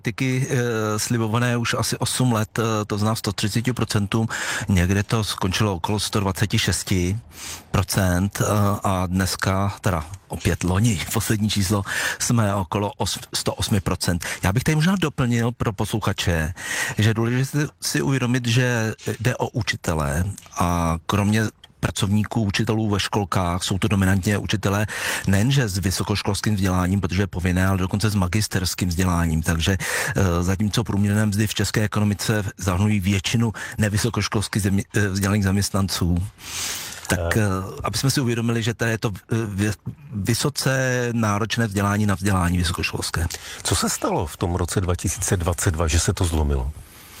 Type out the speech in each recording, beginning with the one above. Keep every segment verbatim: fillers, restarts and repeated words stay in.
Politiky e, slibované už asi osm let, e, to znamená sto třicet procent, někde to skončilo okolo sto dvacet šest procent e, a dneska, teda opět loni, poslední číslo, jsme okolo sto osm procent. Já bych tady možná doplnil pro posluchače, že je důležité si uvědomit, že jde o učitele a kromě pracovníků, učitelů ve školkách, jsou to dominantně učitelé nejenže s vysokoškolským vzděláním, protože je povinné, ale dokonce s magisterským vzděláním. Takže e, zatímco průměrné mzdy v české ekonomice zahrnují většinu nevysokoškolsky země, e, vzdělaných zaměstnanců, tak e, aby jsme si uvědomili, že tady je to e, vysoce náročné vzdělání na vzdělání vysokoškolské. Co se stalo v tom roce dva tisíce dvacet dva, že se to zlomilo?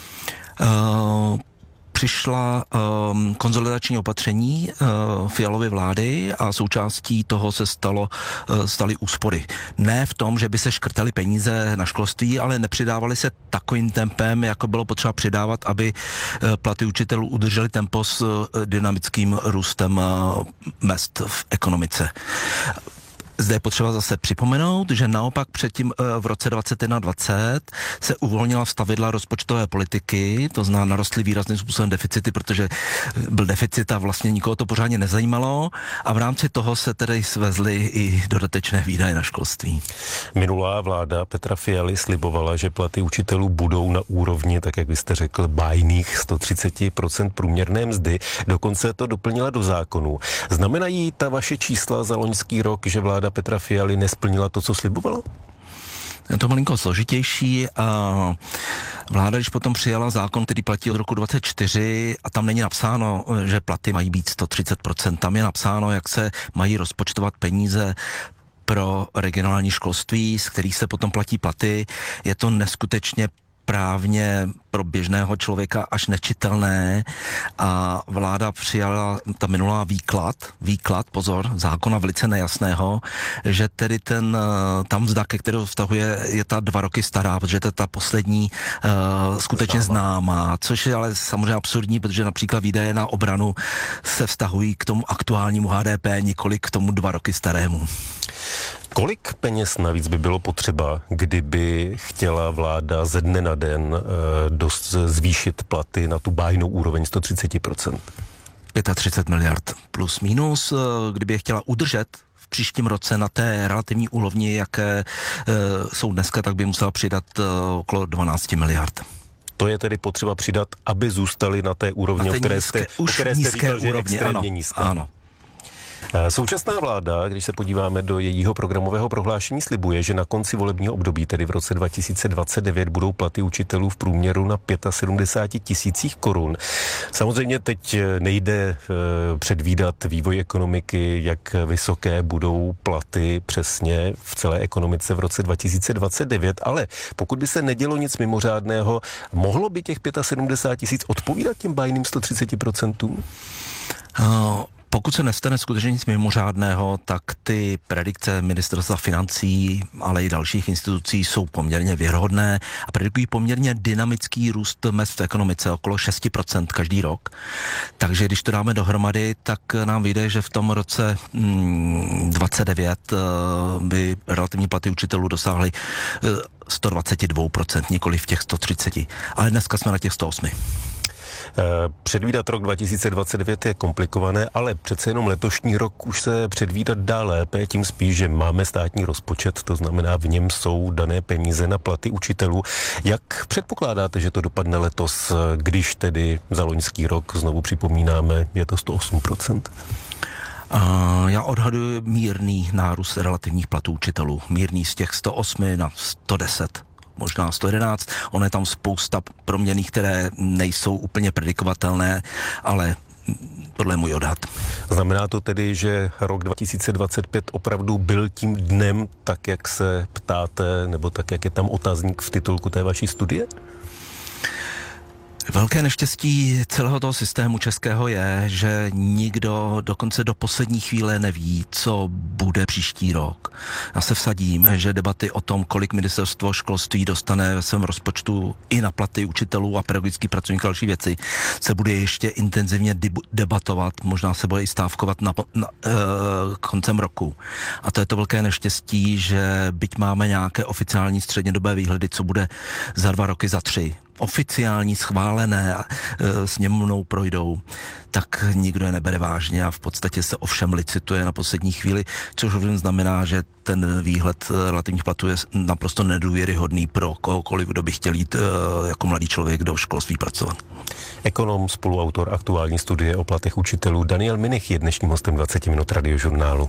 Uh, Přišla um, konsolidační opatření uh, Fialovy vlády a součástí toho se stalo, uh, staly úspory. Ne v tom, že by se škrtaly peníze na školství, ale nepřidávaly se takovým tempem, jako bylo potřeba přidávat, aby uh, platy učitelů udržely tempo s uh, dynamickým růstem uh, mezd v ekonomice. Zde je potřeba zase připomenout, že naopak předtím v roce dvacet jedna dvacet se uvolnila stavidla rozpočtové politiky, to znamená narostly výrazným způsobem deficity, protože byl deficit a vlastně nikoho to pořádně nezajímalo a v rámci toho se tedy svezly i dodatečné výdaje na školství. Minulá vláda Petra Fialy slibovala, že platy učitelů budou na úrovni, tak jak vy jste řekl, bájných sto třicet procent průměrné mzdy. Dokonce to doplnila do zákonu. Znamenají ta vaše čísla za loňský rok, že vláda Petra Fialy nesplnila to, co slibovala? Je to malinko složitější a vláda, když potom přijala zákon, který platí od roku dvacet čtyři a tam není napsáno, že platy mají být sto třicet procent, tam je napsáno, jak se mají rozpočtovat peníze pro regionální školství, z kterých se potom platí platy. Je to neskutečně právně pro běžného člověka až nečitelné a vláda přijala ta minulá výklad, výklad, pozor, zákona velice nejasného, že tedy ten, tam mzda, ke kterou vztahuje, je ta dva roky stará, protože to je ta poslední uh, skutečně známá, což je ale samozřejmě absurdní, protože například výdaje na obranu se vztahují k tomu aktuálnímu H D P, nikoli k tomu dva roky starému. Kolik peněz navíc by bylo potřeba, kdyby chtěla vláda ze dne na den e, dost zvýšit platy na tu bájnou úroveň sto třicet procent? třicet pět miliard plus minus, kdyby je chtěla udržet v příštím roce na té relativní úrovni, jaké e, jsou dneska, tak by musela přidat e, okolo dvanáct miliard. To je tedy potřeba přidat, aby zůstali na té úrovni, na té o které nízké, jste, o které jste říkal, že je extrémně ano, nízká. Ano. Současná vláda, když se podíváme do jejího programového prohlášení, slibuje, že na konci volebního období, tedy v roce dva tisíce dvacet devět, budou platy učitelů v průměru na sedmdesát pět tisících korun. Samozřejmě teď nejde předvídat vývoj ekonomiky, jak vysoké budou platy přesně v celé ekonomice v roce dva tisíce dvacet devět, ale pokud by se nedělo nic mimořádného, mohlo by těch sedmdesát pět tisíc odpovídat těm bájným sto třicet procentům? Uh... Pokud se nestane skutečně nic mimořádného, tak ty predikce ministerstva financí, ale i dalších institucí jsou poměrně věrohodné a predikují poměrně dynamický růst mezd v ekonomice, okolo šest procent každý rok. Takže když to dáme dohromady, tak nám vyjde, že v tom roce mm, dvacet devět by relativní platy učitelů dosáhly sto dvacet dva procent, nikoli v těch sto třicet. Ale dneska jsme na těch sto osm. Předvídat rok dva tisíce dvacet devět je komplikované, ale přece jenom letošní rok už se předvídat dá lépe, tím spíš, že máme státní rozpočet, to znamená v něm jsou dané peníze na platy učitelů. Jak předpokládáte, že to dopadne letos, když tedy za loňský rok, znovu připomínáme, je to sto osm procent? Uh, já odhaduji mírný nárůst relativních platů učitelů. Mírný z těch sto osm na sto deset. Možná sto jedenáct, ono je tam spousta proměnných, které nejsou úplně predikovatelné, ale tohle je můj odhad. Znamená to tedy, že rok dva tisíce dvacet pět opravdu byl tím dnem, tak jak se ptáte, nebo tak jak je tam otazník v titulku té vaší studie? Velké neštěstí celého toho systému českého je, že nikdo dokonce do poslední chvíle neví, co bude příští rok. Já se vsadím, že debaty o tom, kolik ministerstvo školství dostane ve svém rozpočtu i na platy učitelů a pedagogických pracovníků a další věci, se bude ještě intenzivně debatovat, možná se bude i stávkovat na, na uh, koncem roku. A to je to velké neštěstí, že byť máme nějaké oficiální střednědobé výhledy, co bude za dva roky, za tři, oficiální, schválené e, sněmovnou projdou, tak nikdo je nebere vážně a v podstatě se ovšem licituje na poslední chvíli, což ovšem znamená, že ten výhled relativních platů je naprosto nedůvěryhodný pro kohokoliv, kdo by chtěl jít e, jako mladý člověk do školství pracovat. Ekonom, spoluautor aktuální studie o platech učitelů Daniel Minich je dnešním hostem dvacet minut Radiožurnálu.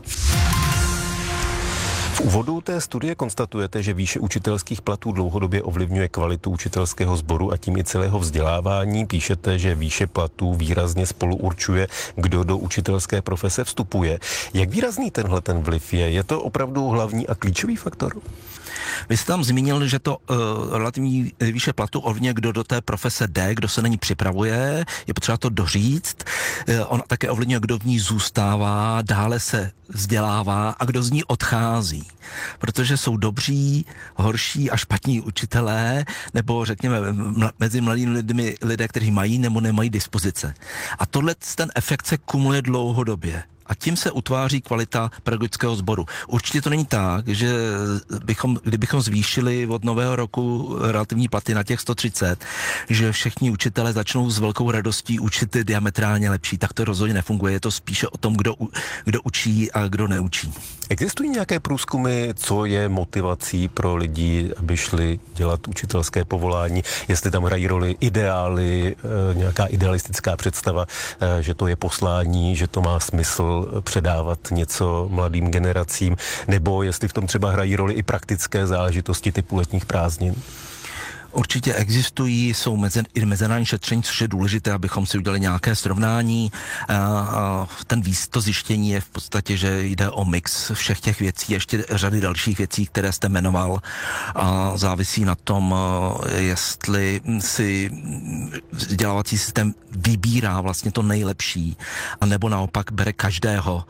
V úvodu té studie konstatujete, že výše učitelských platů dlouhodobě ovlivňuje kvalitu učitelského sboru a tím i celého vzdělávání. Píšete, že výše platů výrazně spolu určuje, kdo do učitelské profese vstupuje. Jak výrazný tenhle ten vliv je? Je to opravdu hlavní a klíčový faktor? Vy jste tam zmínil, že to uh, relativní výše platu ovlivňuje, kdo do té profese jde, kdo se na ní připravuje, je potřeba to doříct. Uh, on také ovlivňuje, kdo v ní zůstává, dále se vzdělává a kdo z ní odchází. Protože jsou dobří, horší a špatní učitelé, nebo řekněme mla, mezi mladými lidmi lidé, kteří mají nebo nemají dispozice. A tohle ten efekt se kumuluje dlouhodobě. A tím se utváří kvalita pedagogického sboru. Určitě to není tak, že bychom, kdybychom zvýšili od nového roku relativní platy na těch sto třicet, že všichni učitelé začnou s velkou radostí učit diametrálně lepší. Tak to rozhodně nefunguje. Je to spíše o tom, kdo, kdo učí a kdo neučí. Existují nějaké průzkumy, co je motivací pro lidi, aby šli dělat učitelské povolání? Jestli tam hrají roli ideály, nějaká idealistická představa, že to je poslání, že to má smysl předávat něco mladým generacím, nebo jestli v tom třeba hrají roli i praktické záležitosti typu letních prázdnin? Určitě existují, jsou mezi, i mezinárodní šetření, což je důležité, abychom si udělali nějaké srovnání. A, a ten výz, to zjištění je v podstatě, že jde o mix všech těch věcí, ještě řady dalších věcí, které jste jmenoval. A závisí na tom, jestli si vzdělávací systém vybírá vlastně to nejlepší, anebo naopak bere každého,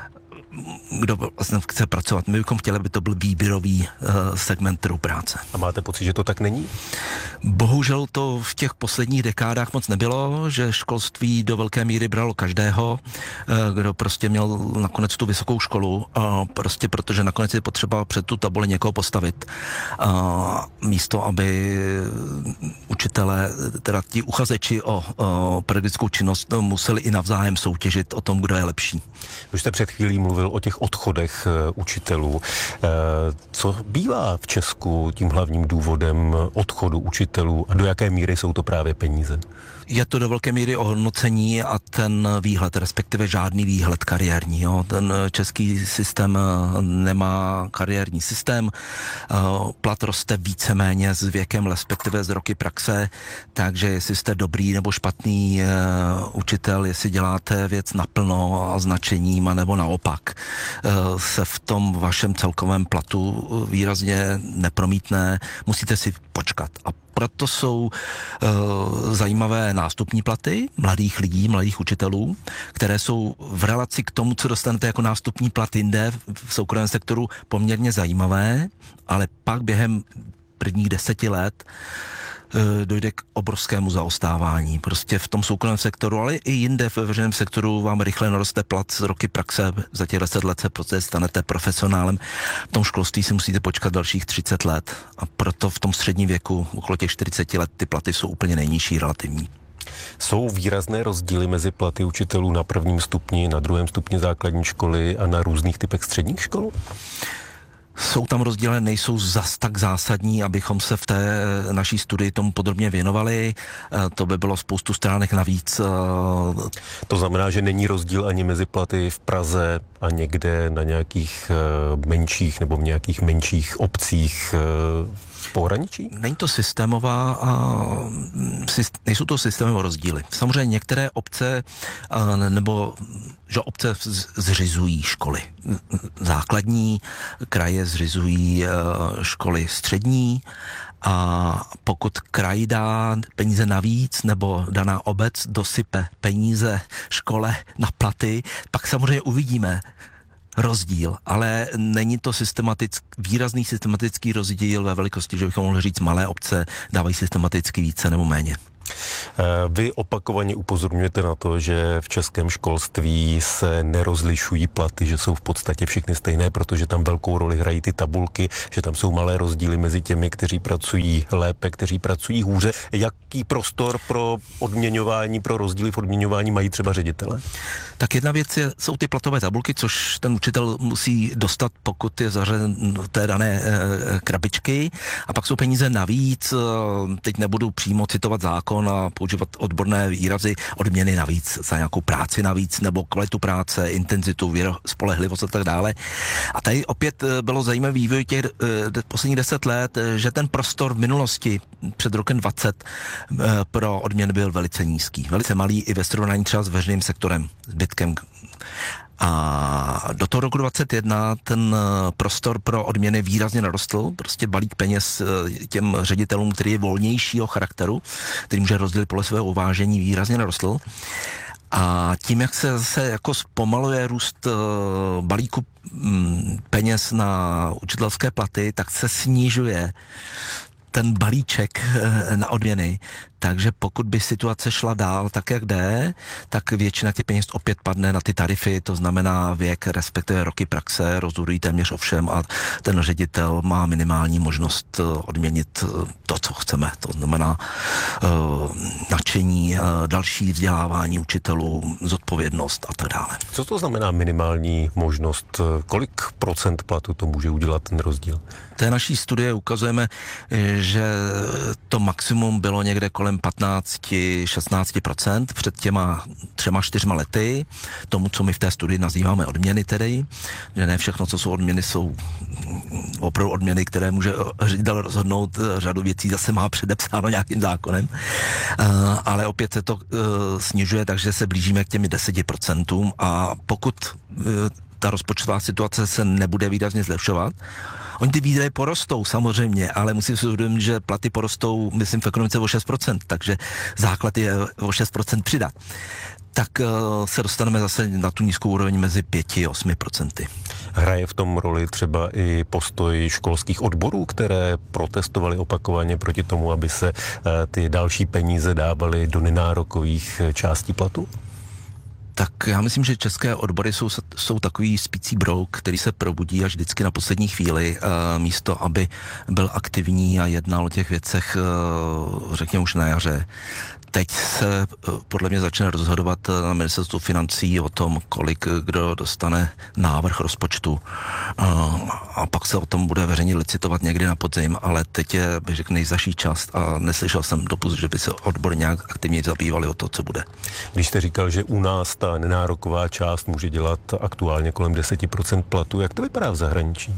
kdo vlastně chce pracovat. My bychom chtěli, aby to byl výběrový uh, segment trhu práce. A máte pocit, že to tak není? Bohužel to v těch posledních dekádách moc nebylo, že školství do velké míry bralo každého, uh, kdo prostě měl nakonec tu vysokou školu, uh, prostě protože nakonec je potřeba před tu tabuli někoho postavit. Uh, místo, aby učitelé, teda ti uchazeči o, o pedagogickou činnost museli i navzájem soutěžit o tom, kdo je lepší. Už jste před chvílí mluvil o těch odchodech učitelů. Co bývá v Česku tím hlavním důvodem odchodu učitelů a do jaké míry jsou to právě peníze? Je to do velké míry ohodnocení a ten výhled, respektive žádný výhled kariérní. Jo. Ten český systém nemá kariérní systém, plat roste víceméně s věkem, respektive z roky praxe, takže jestli jste dobrý nebo špatný učitel, jestli děláte věc naplno a značením, nebo naopak se v tom vašem celkovém platu výrazně nepromítne, musíte si počkat. A proto jsou uh, zajímavé nástupní platy mladých lidí, mladých učitelů, které jsou v relaci k tomu, co dostanete jako nástupní plat jinde v soukromém sektoru, poměrně zajímavé, ale pak během prvních deseti let uh, dojde k obrovskému zaostávání. Prostě v tom soukromém sektoru, ale i jinde ve veřejném sektoru vám rychle naroste plat z roky praxe, za těch deset let se prostě stanete profesionálem. V tom školství si musíte počkat dalších třicet let a proto v tom středním věku, okolo těch čtyřicet let, ty platy jsou úplně nejnižší relativní. Jsou výrazné rozdíly mezi platy učitelů na prvním stupni, na druhém stupni základní školy a na různých typech středních škol? Jsou tam rozdíly, nejsou zas tak zásadní, abychom se v té naší studii tomu podrobně věnovali. To by bylo spoustu stránek navíc. To znamená, že není rozdíl ani mezi platy v Praze a někde na nějakých menších nebo v nějakých menších obcích v pohraničí? Není to systémová, a nejsou to systémové rozdíly. Samozřejmě některé obce nebo že obce zřizují školy základní, kraje zřizují školy střední A pokud kraj dá peníze navíc nebo daná obec dosype peníze škole na platy, pak samozřejmě uvidíme rozdíl, ale není to systematický, výrazný systematický rozdíl ve velikosti, že bychom mohli říct, malé obce dávají systematicky více nebo méně. Vy opakovaně upozorňujete na to, že v českém školství se nerozlišují platy, že jsou v podstatě všechny stejné, protože tam velkou roli hrají ty tabulky, že tam jsou malé rozdíly mezi těmi, kteří pracují lépe, kteří pracují hůře. Jaký prostor pro odměňování, pro rozdíly v odměňování mají třeba ředitele? Tak jedna věc je, jsou ty platové tabulky, což ten učitel musí dostat, pokud je zařazen do té dané e, krabičky. A pak jsou peníze navíc, teď nebudu přímo citovat zákon a používat odborné výrazy, odměny navíc za nějakou práci navíc, nebo kvalitu práce, intenzitu, věro, spolehlivost a tak dále. A tady opět bylo zajímavý vývoj těch e, posledních deset let, že ten prostor v minulosti před rokem dvacet e, pro odměny byl velice nízký, velice malý i ve srovnání třeba s veřejným sektorem, zbytkem. A do toho roku dvacet jedna ten prostor pro odměny výrazně narostl, prostě balík peněz těm ředitelům, který je volnějšího charakteru, který může rozdělit podle svého uvážení, výrazně narostl. A tím, jak se zase jako zpomaluje růst balíku peněz na učitelské platy, tak se snižuje ten balíček na odměny. Takže pokud by situace šla dál tak, jak jde, tak většina těch peněz opět padne na ty tarify, to znamená věk, respektive roky praxe, rozhodují téměř o všem a ten ředitel má minimální možnost odměnit to, co chceme. To znamená uh, nadšení, uh, další vzdělávání učitelů, zodpovědnost a tak dále. Co to znamená minimální možnost? Kolik procent platu to může udělat ten rozdíl? V té naší studie ukazujeme, že to maximum bylo někde kolem patnáct až šestnáct procent před těma třema, čtyřma lety, tomu, co my v té studii nazýváme odměny tedy, že ne všechno, co jsou odměny, jsou opravdu odměny, které může ředitel rozhodnout, řadu věcí zase má předepsáno nějakým zákonem, ale opět se to snižuje, takže se blížíme k těmi deseti procentům a pokud ta rozpočtová situace se nebude výrazně zlepšovat, oni ty výdaje porostou samozřejmě, ale musím si uvědomit, že platy porostou, myslím, v ekonomice o šest procent, takže základ je o šest procent přidat. Tak uh, se dostaneme zase na tu nízkou úroveň mezi pět a osm procenty. Hraje v tom roli třeba i postoj školských odborů, které protestovaly opakovaně proti tomu, aby se uh, ty další peníze dávaly do nenárokových částí platu? Tak já myslím, že české odbory jsou, jsou takový spící brouk, který se probudí až vždycky na poslední chvíli, uh, místo aby byl aktivní a jednal o těch věcech, uh, řekněme už na jaře. Teď se podle mě začne rozhodovat na ministerstvu financí o tom, kolik kdo dostane návrh rozpočtu. A pak se o tom bude veřejně licitovat někdy na podzim, ale teď je, bych řekl, nejzaší čas a neslyšel jsem dopust, že by se odbory nějak aktivně zabývali o to, co bude. Když jste říkal, že u nás ta nenároková část může dělat aktuálně kolem deset procent platu, jak to vypadá v zahraničí?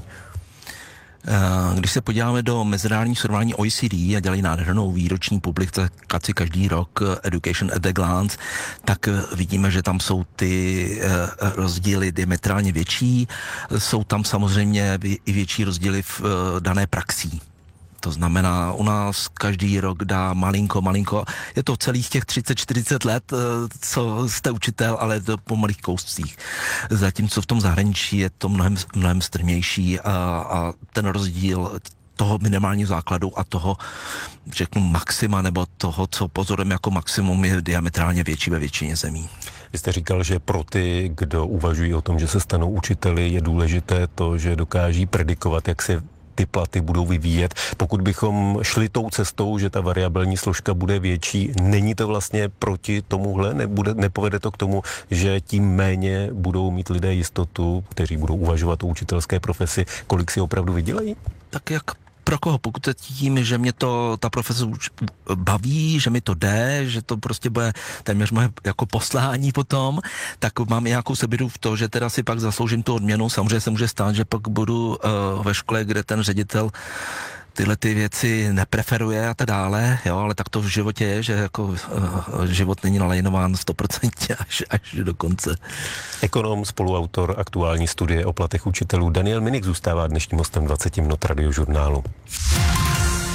Když se podíváme do mezinárodních srovnání O E C D a dělají nádhernou výroční publikaci každý rok Education at a Glance, tak vidíme, že tam jsou ty rozdíly diametrálně větší. Jsou tam samozřejmě i větší rozdíly v dané praxí. To znamená, u nás každý rok dá malinko, malinko. Je to celých těch třicet čtyřicet let, co jste učitel, ale to po malých kouscích. Zatímco v tom zahraničí je to mnohem, mnohem strmější a, a ten rozdíl toho minimálního základu a toho, řeknu, maxima, nebo toho, co pozorujeme jako maximum, je diametrálně větší ve většině zemí. Vy jste říkal, že pro ty, kdo uvažují o tom, že se stanou učiteli, je důležité to, že dokáží predikovat, jak se ty platy budou vyvíjet. Pokud bychom šli tou cestou, že ta variabilní složka bude větší, není to vlastně proti tomuhle? Nebude, nepovede to k tomu, že tím méně budou mít lidé jistotu, kteří budou uvažovat o učitelské profesi, kolik si opravdu vydělají? Tak jak pro koho? Pokud se tím, že mě to ta profese baví, že mi to jde, že to prostě bude téměř moje jako poslání potom, tak mám nějakou sebedu v to, že teda si pak zasloužím tu odměnu. Samozřejmě se může stát, že pak budu uh, ve škole, kde ten ředitel tyhle ty věci nepreferuje a tak dále, jo, ale tak to v životě je, že jako uh, život není nalajnován sto procent až, až do konce. Ekonom, spoluautor aktuální studie o platech učitelů Daniel Minik zůstává dnešním hostem dvacet minut Radiožurnálu.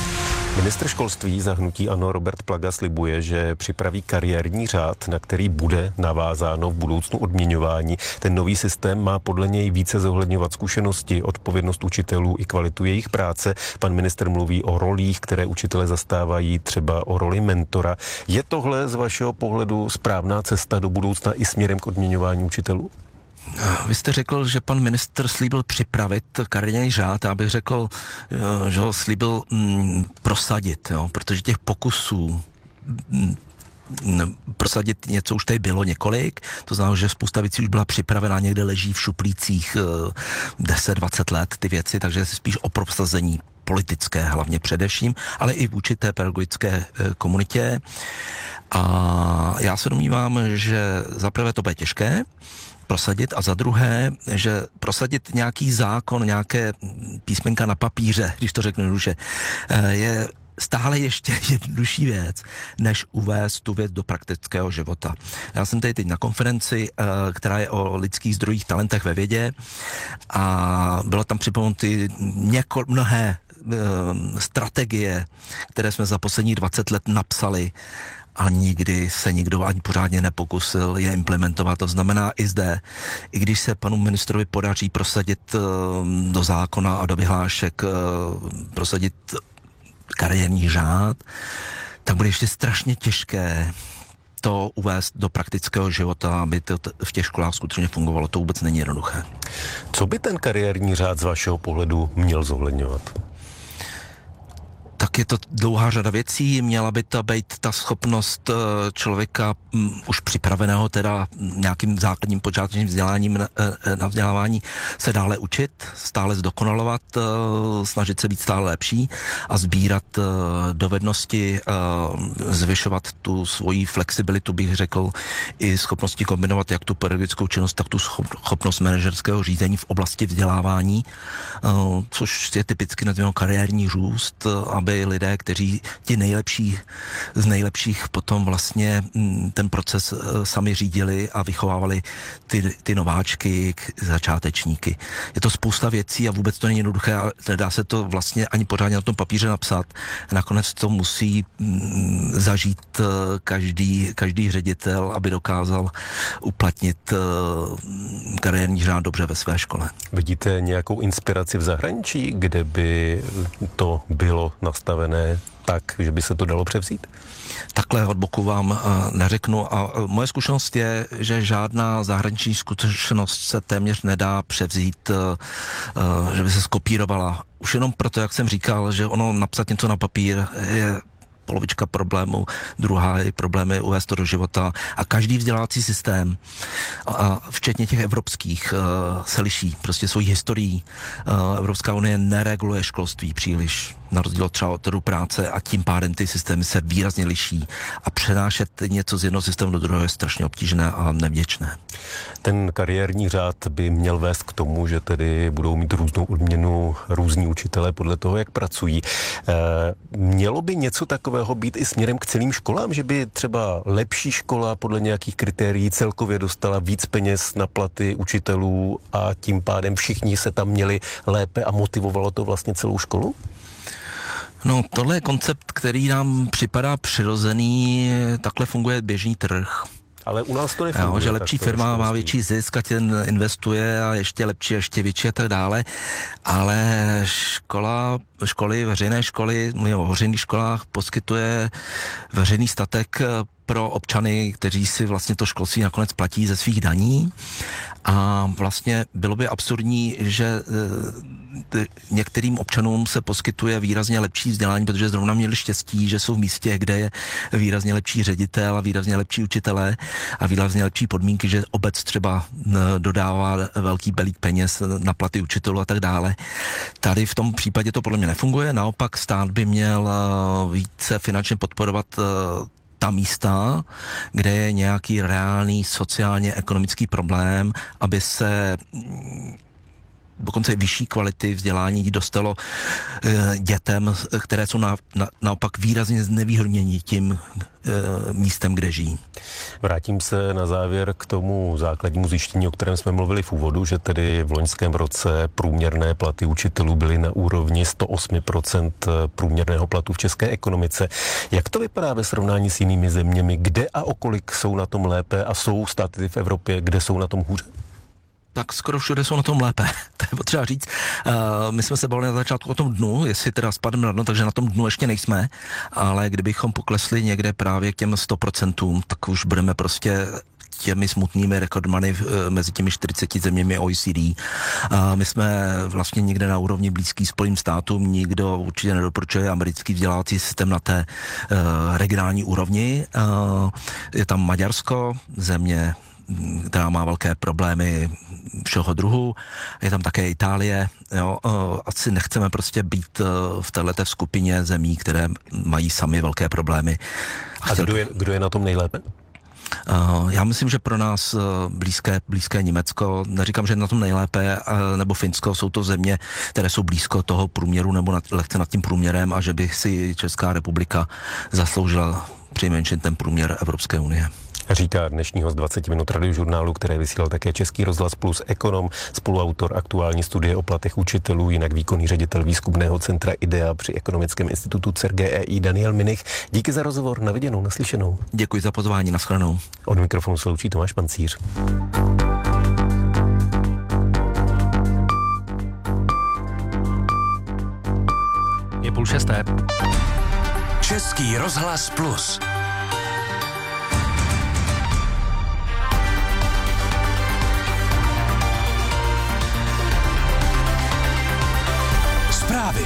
Ministr školství za hnutí ANO Robert Plaga slibuje, že připraví kariérní řád, na který bude navázáno v budoucnu odměňování. Ten nový systém má podle něj více zohledňovat zkušenosti, odpovědnost učitelů i kvalitu jejich práce. Pan ministr mluví o rolích, které učitele zastávají, třeba o roli mentora. Je tohle z vašeho pohledu správná cesta do budoucna i směrem k odměňování učitelů? Vy jste řekl, že pan ministr slíbil připravit kariérní řád, já bych řekl, že ho slíbil mm, prosadit, jo, protože těch pokusů mm, prosadit něco už tady bylo několik, to znamená, že spousta věcí už byla připravena, někde leží v šuplících deset dvacet let ty věci, takže spíš o prosazení politické hlavně především, ale i vůči té pedagogické komunitě. A já se domnívám, že zaprvé to bude těžké prosadit a za druhé, že prosadit nějaký zákon, nějaké písmenka na papíře, když to řeknu jednoduše, je stále ještě jednodušší věc, než uvést tu věc do praktického života. Já jsem tady teď na konferenci, která je o lidských zdrojích, talentech ve vědě a bylo tam připomenuty něko, mnohé strategie, které jsme za poslední dvacet let napsali, a nikdy se nikdo ani pořádně nepokusil je implementovat. To znamená i zde, i když se panu ministrovi podaří prosadit do zákona a do vyhlášek prosadit kariérní řád, tak bude ještě strašně těžké to uvést do praktického života, aby to v těch školách skutečně fungovalo. To vůbec není jednoduché. Co by ten kariérní řád z vašeho pohledu měl zohledňovat? Tak je to dlouhá řada věcí, měla by to být ta schopnost člověka m, už připraveného teda nějakým základním počátečním vzděláním na, na vzdělávání se dále učit, stále zdokonalovat, snažit se být stále lepší a sbírat dovednosti, zvyšovat tu svoji flexibilitu, bych řekl, i schopnosti kombinovat jak tu pedagogickou činnost, tak tu schopnost manažerského řízení v oblasti vzdělávání, což je typicky nazýváno kariérní růst, aby lidé, kteří ti nejlepší z nejlepších potom vlastně ten proces sami řídili a vychovávali ty, ty nováčky, začátečníky. Je to spousta věcí a vůbec to není jednoduché a nedá se to vlastně ani pořádně na tom papíře napsat. Nakonec to musí zažít každý, každý ředitel, aby dokázal uplatnit kariérní řád dobře ve své škole. Vidíte nějakou inspiraci v zahraničí, kde by to bylo nastavené tak, že by se to dalo převzít? Takhle od boku vám uh, neřeknu a uh, moje zkušenost je, že žádná zahraniční zkušenost se téměř nedá převzít, uh, uh, že by se skopírovala. Už jenom proto, jak jsem říkal, že ono napsat něco na papír je polovička problému, druhá je problémy uvést to do života a každý vzdělávací systém, a včetně těch evropských, se liší prostě svojí historií. Evropská unie nereguluje školství příliš, na rozdíl třeba od trhu práce a tím pádem ty systémy se výrazně liší a přenášet něco z jednoho systému do druhého je strašně obtížné a nevděčné. Ten kariérní řád by měl vést k tomu, že tedy budou mít různou odměnu různí učitelé podle toho, jak pracují. E, mělo by něco takového být i směrem k celým školám, že by třeba lepší škola podle nějakých kritérií celkově dostala víc peněz na platy učitelů a tím pádem všichni se tam měli lépe a motivovalo to vlastně celou školu? No, tohle je koncept, který nám připadá přirozený, takhle funguje běžný trh. Ale u nás to nefunguje. Jo, že lepší firma má větší zisk a ten investuje a ještě lepší, ještě větší a tak dále, ale škola, školy, veřejné školy, o veřejných školách poskytuje veřejný statek pro občany, kteří si vlastně to školství nakonec platí ze svých daní a vlastně bylo by absurdní, že některým občanům se poskytuje výrazně lepší vzdělání, protože zrovna měli štěstí, že jsou v místě, kde je výrazně lepší ředitel a výrazně lepší učitelé a výrazně lepší podmínky, že obec třeba dodává velký balík peněz na platy učitelů a tak dále. Tady v tom případě to podle mě nefunguje, naopak stát by měl více finančně podporovat ta místa, kde je nějaký reálný sociálně ekonomický problém, aby se dokonce vyšší kvality vzdělání dostalo dětem, které jsou na, na, naopak výrazně znevýhodněni tím místem, kde žijí. Vrátím se na závěr k tomu základnímu zjištění, o kterém jsme mluvili v úvodu, že tedy v loňském roce průměrné platy učitelů byly na úrovni sto osm procent průměrného platu v české ekonomice. Jak to vypadá ve srovnání s jinými zeměmi? Kde a o kolik jsou na tom lépe a jsou státy v Evropě, kde jsou na tom hůře? Tak skoro všude jsou na tom lépe, to je potřeba říct. Uh, my jsme se bavili na začátku o tom dnu, jestli teda spadneme na dno, takže na tom dnu ještě nejsme, ale kdybychom poklesli někde právě k těm sto procentům, tak už budeme prostě těmi smutnými rekordmany mezi těmi čtyřiceti zeměmi O E C D. A my jsme vlastně někde na úrovni blízký Spojeným státům, nikdo určitě nedoporučuje americký vzdělávací systém na té uh, regionální úrovni. Uh, je tam Maďarsko, země, která má velké problémy všeho druhu. Je tam také Itálie. Jo. Asi nechceme prostě být v této skupině zemí, které mají sami velké problémy. A kdo je, kdo je na tom nejlépe? Já myslím, že pro nás blízké, blízké Německo, neříkám, že na tom nejlépe, nebo Finsko, jsou to země, které jsou blízko toho průměru nebo nad, lehce nad tím průměrem a že by si Česká republika zasloužila přinejmenším ten průměr Evropské unie. Říká dnešní host dvacet minut radiožurnálu, které vysílal také Český rozhlas plus ekonom, spoluautor aktuální studie o platech učitelů, jinak výkonný ředitel výzkumného centra IDEA při Ekonomickém institutu C E R G E I Daniel Minich. Díky za rozhovor, na viděnou, naslyšenou. Děkuji za pozvání, nashledanou. Od mikrofonu se loučí Tomáš Pancíř. Je půl šesté. Český rozhlas plus. Zprávy.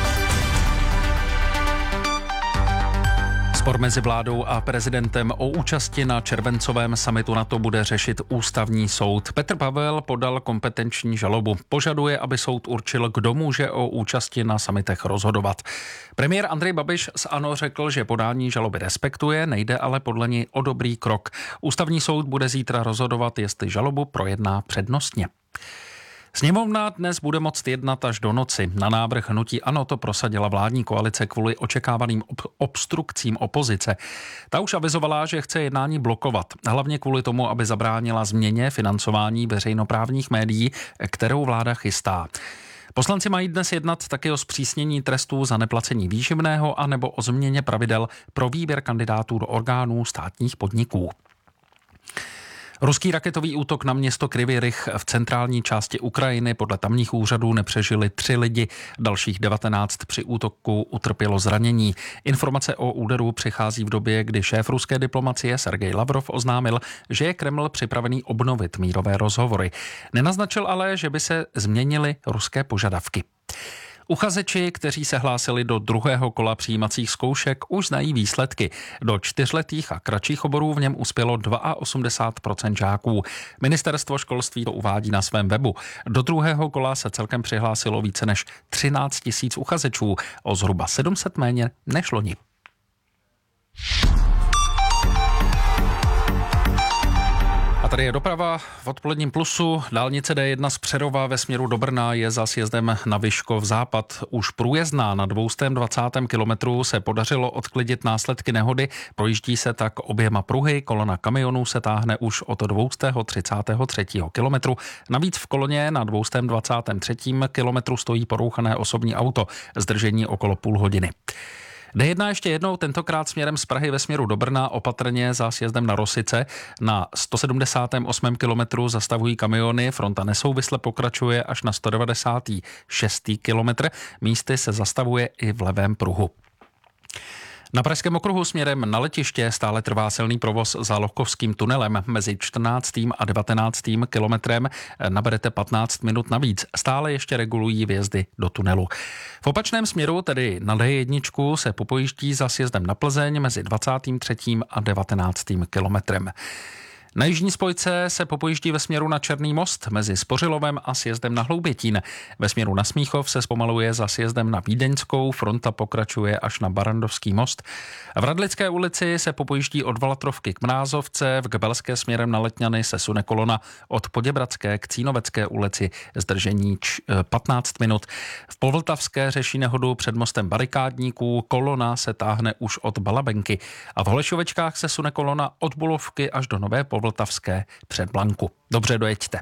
Spor mezi vládou a prezidentem o účasti na červencovém summitu NATO bude řešit ústavní soud. Petr Pavel podal kompetenční žalobu. Požaduje, aby soud určil, kdo může o účasti na summitech rozhodovat. Premiér Andrej Babiš z ANO řekl, že podání žaloby respektuje, nejde ale podle něj o dobrý krok. Ústavní soud bude zítra rozhodovat, jestli žalobu projedná přednostně. Sněmovna dnes bude moct jednat až do noci. Na návrh hnutí ANO to prosadila vládní koalice kvůli očekávaným ob- obstrukcím opozice. Ta už avizovala, že chce jednání blokovat, hlavně kvůli tomu, aby zabránila změně financování veřejnoprávních médií, kterou vláda chystá. Poslanci mají dnes jednat taky o zpřísnění trestů za neplacení výživného anebo o změně pravidel pro výběr kandidátů do orgánů státních podniků. Ruský raketový útok na město Kryvý Rih v centrální části Ukrajiny podle tamních úřadů nepřežili tři lidi, dalších devatenáct při útoku utrpělo zranění. Informace o úderu přichází v době, kdy šéf ruské diplomacie Sergej Lavrov oznámil, že je Kreml připravený obnovit mírové rozhovory. Nenaznačil ale, že by se změnily ruské požadavky. Uchazeči, kteří se hlásili do druhého kola přijímacích zkoušek, už znají výsledky. Do čtyřletých a kratších oborů v něm uspělo osmdesát dva procent žáků. Ministerstvo školství to uvádí na svém webu. Do druhého kola se celkem přihlásilo více než třináct tisíc uchazečů, o zhruba sedm set méně než loni. A tady je doprava v odpoledním plusu. Dálnice D jedna z Přerova ve směru do Brna je za sjezdem na Vyškov západ už průjezdná. Na dvě stě dvacátém kilometru se podařilo odklidit následky nehody. Projíždí se tak oběma pruhy. Kolona kamionů se táhne už od dvě stě třicátého třetího kilometru. Navíc v koloně na dvě stě dvacátém třetím kilometru stojí porouchané osobní auto. Zdržení okolo půl hodiny. D jedna ještě jednou, tentokrát směrem z Prahy ve směru do Brna, opatrně za sjezdem na Rosice. Na sto sedmdesátém osmém kilometru zastavují kamiony, fronta nesouvisle pokračuje až na sto devadesátém šestém kilometr. Místy se zastavuje i v levém pruhu. Na Pražském okruhu směrem na letiště stále trvá silný provoz za Loukovským tunelem. Mezi čtrnáctým a devatenáctým kilometrem naberete patnáct minut navíc. Stále ještě regulují vjezdy do tunelu. V opačném směru, tedy na D jedna, se popojíždí za sjezdem na Plzeň mezi dvacátým třetím a devatenáctým kilometrem. Na jižní spojce se popojíždí ve směru na Černý most mezi Spořilovem a sjezdem na Hloubětín. Ve směru na Smíchov se zpomaluje za sjezdem na Vídeňskou, fronta pokračuje až na Barandovský most. V Radlické ulici se popojíždí od Valatrovky k Mrázovce, v Gebelské směrem na Letňany se sune kolona od Poděbradské k Cínovecké ulici, zdržení č- patnáct minut. V Povltavské řeší nehodu před mostem Barikádníků, kolona se táhne už od Balabenky a v Holešovečkách se sune kolona od Bulovky až do Nové Povltavské před Blanku. Dobře, dojeďte.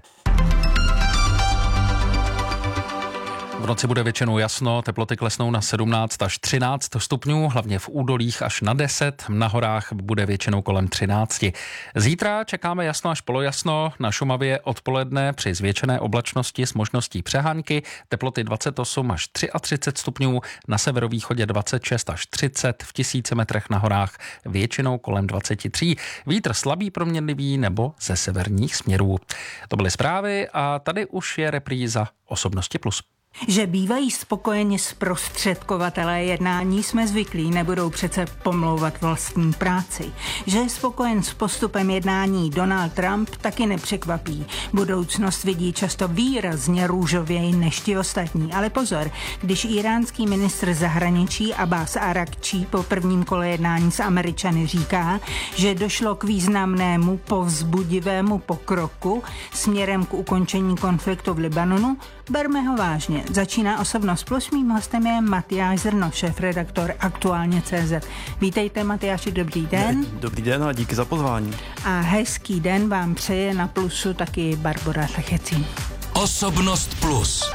V noci bude většinou jasno, teploty klesnou na sedmnáct až třináct stupňů, hlavně v údolích až na deset, na horách bude většinou kolem třináct. Zítra čekáme jasno až polojasno, na Šumavě odpoledne při zvětšené oblačnosti s možností přehánky, teploty dvacet osm až třicet tři stupňů, na severovýchodě dvacet šest až třicet, v tisíci metrech na horách většinou kolem dvacet tři, vítr slabý proměnlivý nebo ze severních směrů. To byly zprávy a tady už je repríza Osobnosti plus. Že bývají spokojeni zprostředkovatelé jednání jsme zvyklí, nebudou přece pomlouvat vlastní práci. Že je spokojen s postupem jednání Donald Trump taky nepřekvapí. Budoucnost vidí často výrazně růžověji než ti ostatní. Ale pozor, když iránský ministr zahraničí Abbas Arakčí po prvním kole jednání s Američany říká, že došlo k významnému povzbudivému pokroku směrem k ukončení konfliktu v Libanonu, berme ho vážně. Začíná Osobnost plus, mým hostem je Matyáš Zrno, šéfredaktor Aktuálně tečka cé zet. Vítejte, Matyáši, dobrý den. Dobrý den a díky za pozvání. A hezký den vám přeje na Plusu taky Barbora Tlachecí. Osobnost plus.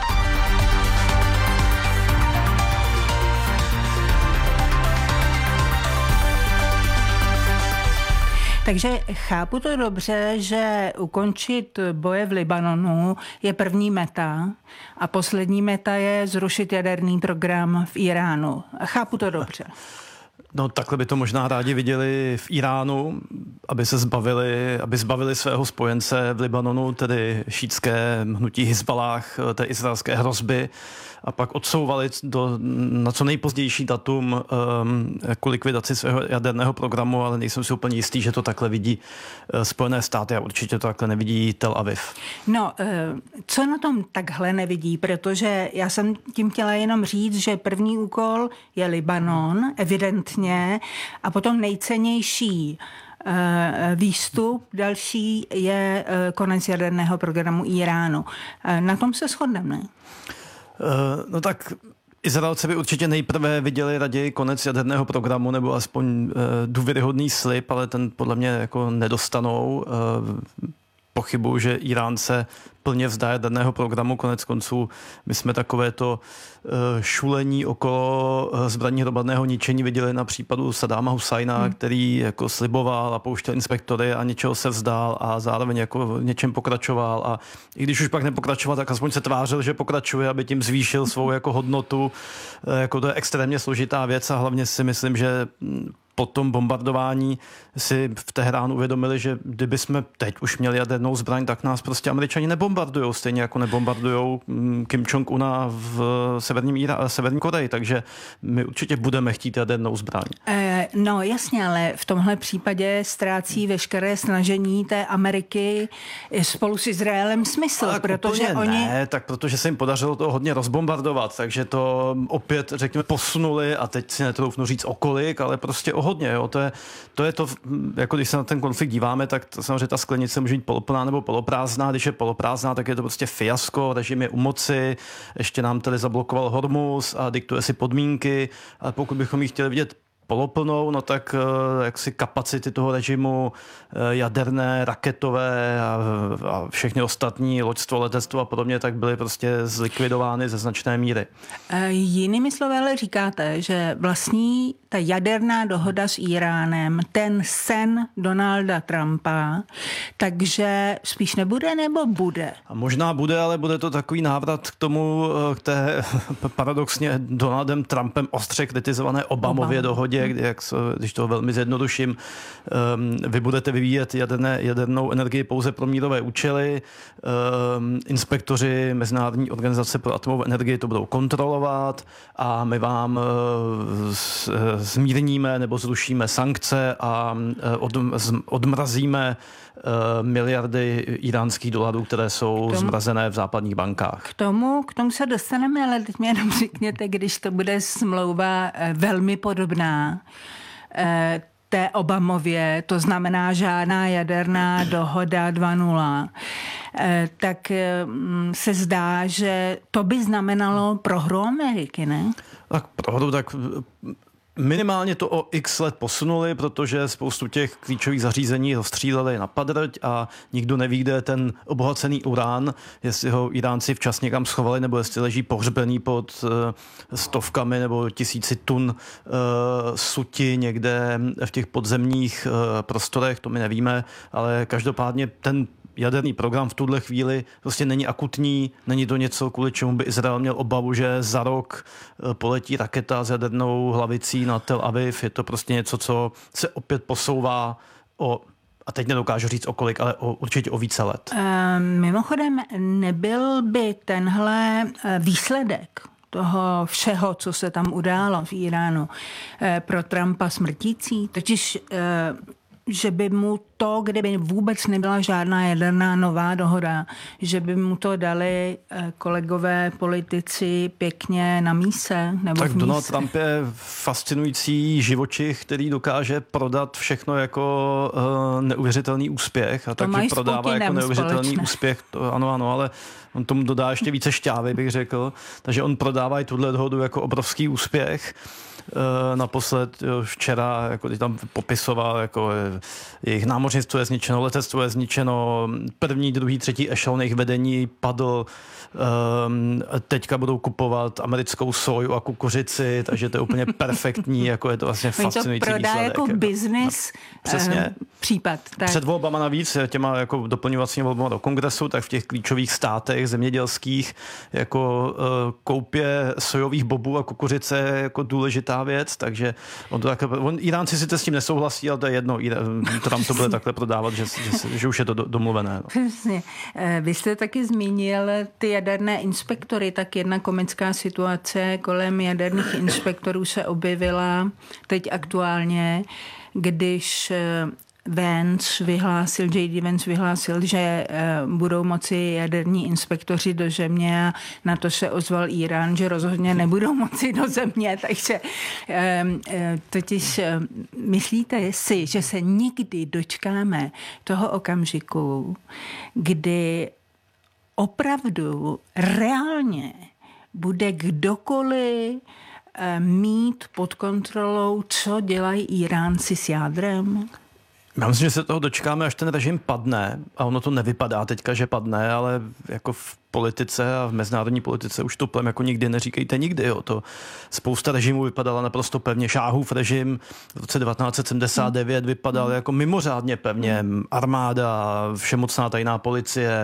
Takže chápu to dobře, že ukončit boje v Libanonu je první meta a poslední meta je zrušit jaderný program v Iránu. Chápu to dobře. No takhle by to možná rádi viděli v Iránu, aby se zbavili, aby zbavili svého spojence v Libanonu, tedy šítské hnutí Hizbalách, té izraelské hrozby, a pak odsouvali do, na co nejpozdější datum um, jako likvidaci svého jaderného programu, ale nejsem si úplně jistý, že to takhle vidí uh, Spojené státy a určitě to takhle nevidí Tel Aviv. No, uh, co na tom takhle nevidí, protože já jsem tím chtěla jenom říct, že první úkol je Libanon, evidentně, a potom nejcennější výstup, další je konec jaderného programu Iránu. Na tom se shodneme, ne? No tak Izraelci by určitě nejprve viděli raději konec jaderného programu nebo aspoň důvěryhodný slib, ale ten podle mě jako nedostanou. Pochybuju, že Irán se plně vzdá jaderného programu. Konec konců my jsme takovéto šulení okolo zbraní hromadného ničení viděli na případu Saddáma Husajna, hmm. který jako sliboval a pouštěl inspektory a něčeho se vzdál a zároveň jako něčem pokračoval, a i když už pak nepokračoval, tak aspoň se tvářil, že pokračuje, aby tím zvýšil svou jako hodnotu. Jako to je extrémně složitá věc a hlavně si myslím, že po tom bombardování si v Teheránu uvědomili, že kdyby jsme teď už měli jadernou zbraň, tak nás prostě Američani nebombardujou, stejně jako nebombardujou Kim Jong-una v severním, Ira- severní Koreji, takže my určitě budeme chtít jadernou zbraň. Eh, no jasně, ale v tomhle případě ztrácí veškeré snažení té Ameriky spolu s Izraelem smysl, ale protože oni... Ne, tak protože se jim podařilo to hodně rozbombardovat, takže to opět, řekněme, posunuli a teď si netroufnu říct o kolik, ale prostě o hodně. Jo. To, je, to je to, jako když se na ten konflikt díváme, tak to, samozřejmě ta sklenice může být poloplná nebo poloprázdná. Když je poloprázdná, tak je to prostě fiasko, režim je u moci, ještě nám tedy zablokoval Hormuz a diktuje si podmínky, ale pokud bychom ji chtěli vidět poloplnou, no tak jaksi kapacity toho režimu jaderné, raketové a, a všechny ostatní, loďstvo, letectvo a podobně, tak byly prostě zlikvidovány ze značné míry. Jinými slovy ale říkáte, že vlastní ta jaderná dohoda s Iránem, ten sen Donalda Trumpa, takže spíš nebude nebo bude? A možná bude, ale bude to takový návrat k tomu, k té paradoxně Donaldem Trumpem ostře kritizované Obamově Obama. dohodě, technologie, kdy, jak, když to velmi zjednoduším, um, vy budete vyvíjet jaderné, jadernou energii pouze pro mírové účely, um, inspektoři Mezinárodní organizace pro atomovou energii to budou kontrolovat a my vám uh, z, zmírníme nebo zrušíme sankce a uh, od, z, odmrazíme uh, miliardy iránských dolarů, které jsou tomu, zmrazené v západních bankách. K tomu, k tomu se dostaneme, ale teď mi jenom řekněte, když to bude smlouva velmi podobná té Obamově, to znamená žádná jaderná dohoda dva nula, tak se zdá, že to by znamenalo prohru Ameriky, ne? Tak prohru, tak minimálně to o x let posunuli, protože spoustu těch klíčových zařízení rozstříleli na padrť a nikdo neví, kde je ten obohacený urán, jestli ho Iránci včas někam schovali, nebo jestli leží pohřbený pod uh, stovkami nebo tisíci tun uh, suti někde v těch podzemních uh, prostorech, to my nevíme, ale každopádně ten jaderný program v tuhle chvíli prostě není akutní, není to něco, kvůli čemu by Izrael měl obavu, že za rok poletí raketa s jadernou hlavicí na Tel Aviv. Je to prostě něco, co se opět posouvá o, a teď nedokážu říct o kolik, ale o, určitě o více let. E, mimochodem, nebyl by tenhle výsledek toho všeho, co se tam událo v Iránu, pro Trumpa smrtící? Totiž že by mu to, kdyby vůbec nebyla žádná jaderná nová dohoda, že by mu to dali kolegové politici pěkně na míse? Nebo tak Donald Trump je fascinující živočich, který dokáže prodat všechno jako uh, neuvěřitelný úspěch a takže prodává jako neuvěřitelný společné. úspěch. To, ano, ano, ale on tomu dodá ještě více šťávy, bych řekl. Takže on prodává i tuhle dohodu jako obrovský úspěch. Naposled včera, jako když tam popisoval, jako jejich námořnictvo je zničeno, letectvo je zničeno, první, druhý, třetí ešelon jejich vedení padl, um, teďka budou kupovat americkou soju a kukuřici, takže to je úplně perfektní, jako je to vlastně fascinující výsledek. To prodá výsledek, jako business přesně. Um, případ. Tak. Před volbama navíc, těma jako doplňovacími volbama do kongresu, tak v těch klíčových státech zemědělských jako uh, koupě sojových bobů a kukuřice je jako důležitá věc, takže on to tak, on, Iránci si to s tím nesouhlasí, ale to je jedno, Trump to bude takhle prodávat, že, že, že už je to do, domluvené. No. Přesně. Vy jste taky zmínil ty jaderné inspektory, tak jedna komická situace kolem jaderných inspektorů se objevila teď aktuálně, když Vance vyhlásil, J D Vance vyhlásil, že uh, budou moci jaderní inspektoři do země a na to se ozval Irán, že rozhodně nebudou moci do země, takže uh, uh, totiž uh, myslíte si, že se nikdy dočkáme toho okamžiku, kdy opravdu reálně bude kdokoliv uh, mít pod kontrolou, co dělají Iránci s jádrem? Já myslím, že se toho dočkáme, až ten režim padne a ono to nevypadá teďka, že padne, ale jako v politice a v mezinárodní politice už to plem jako nikdy neříkejte nikdy. Jo. To spousta režimů vypadala naprosto pevně. Šáhův režim v roce devatenáct set sedmdesát devět vypadal mm. jako mimořádně pevně. Armáda, všemocná tajná policie,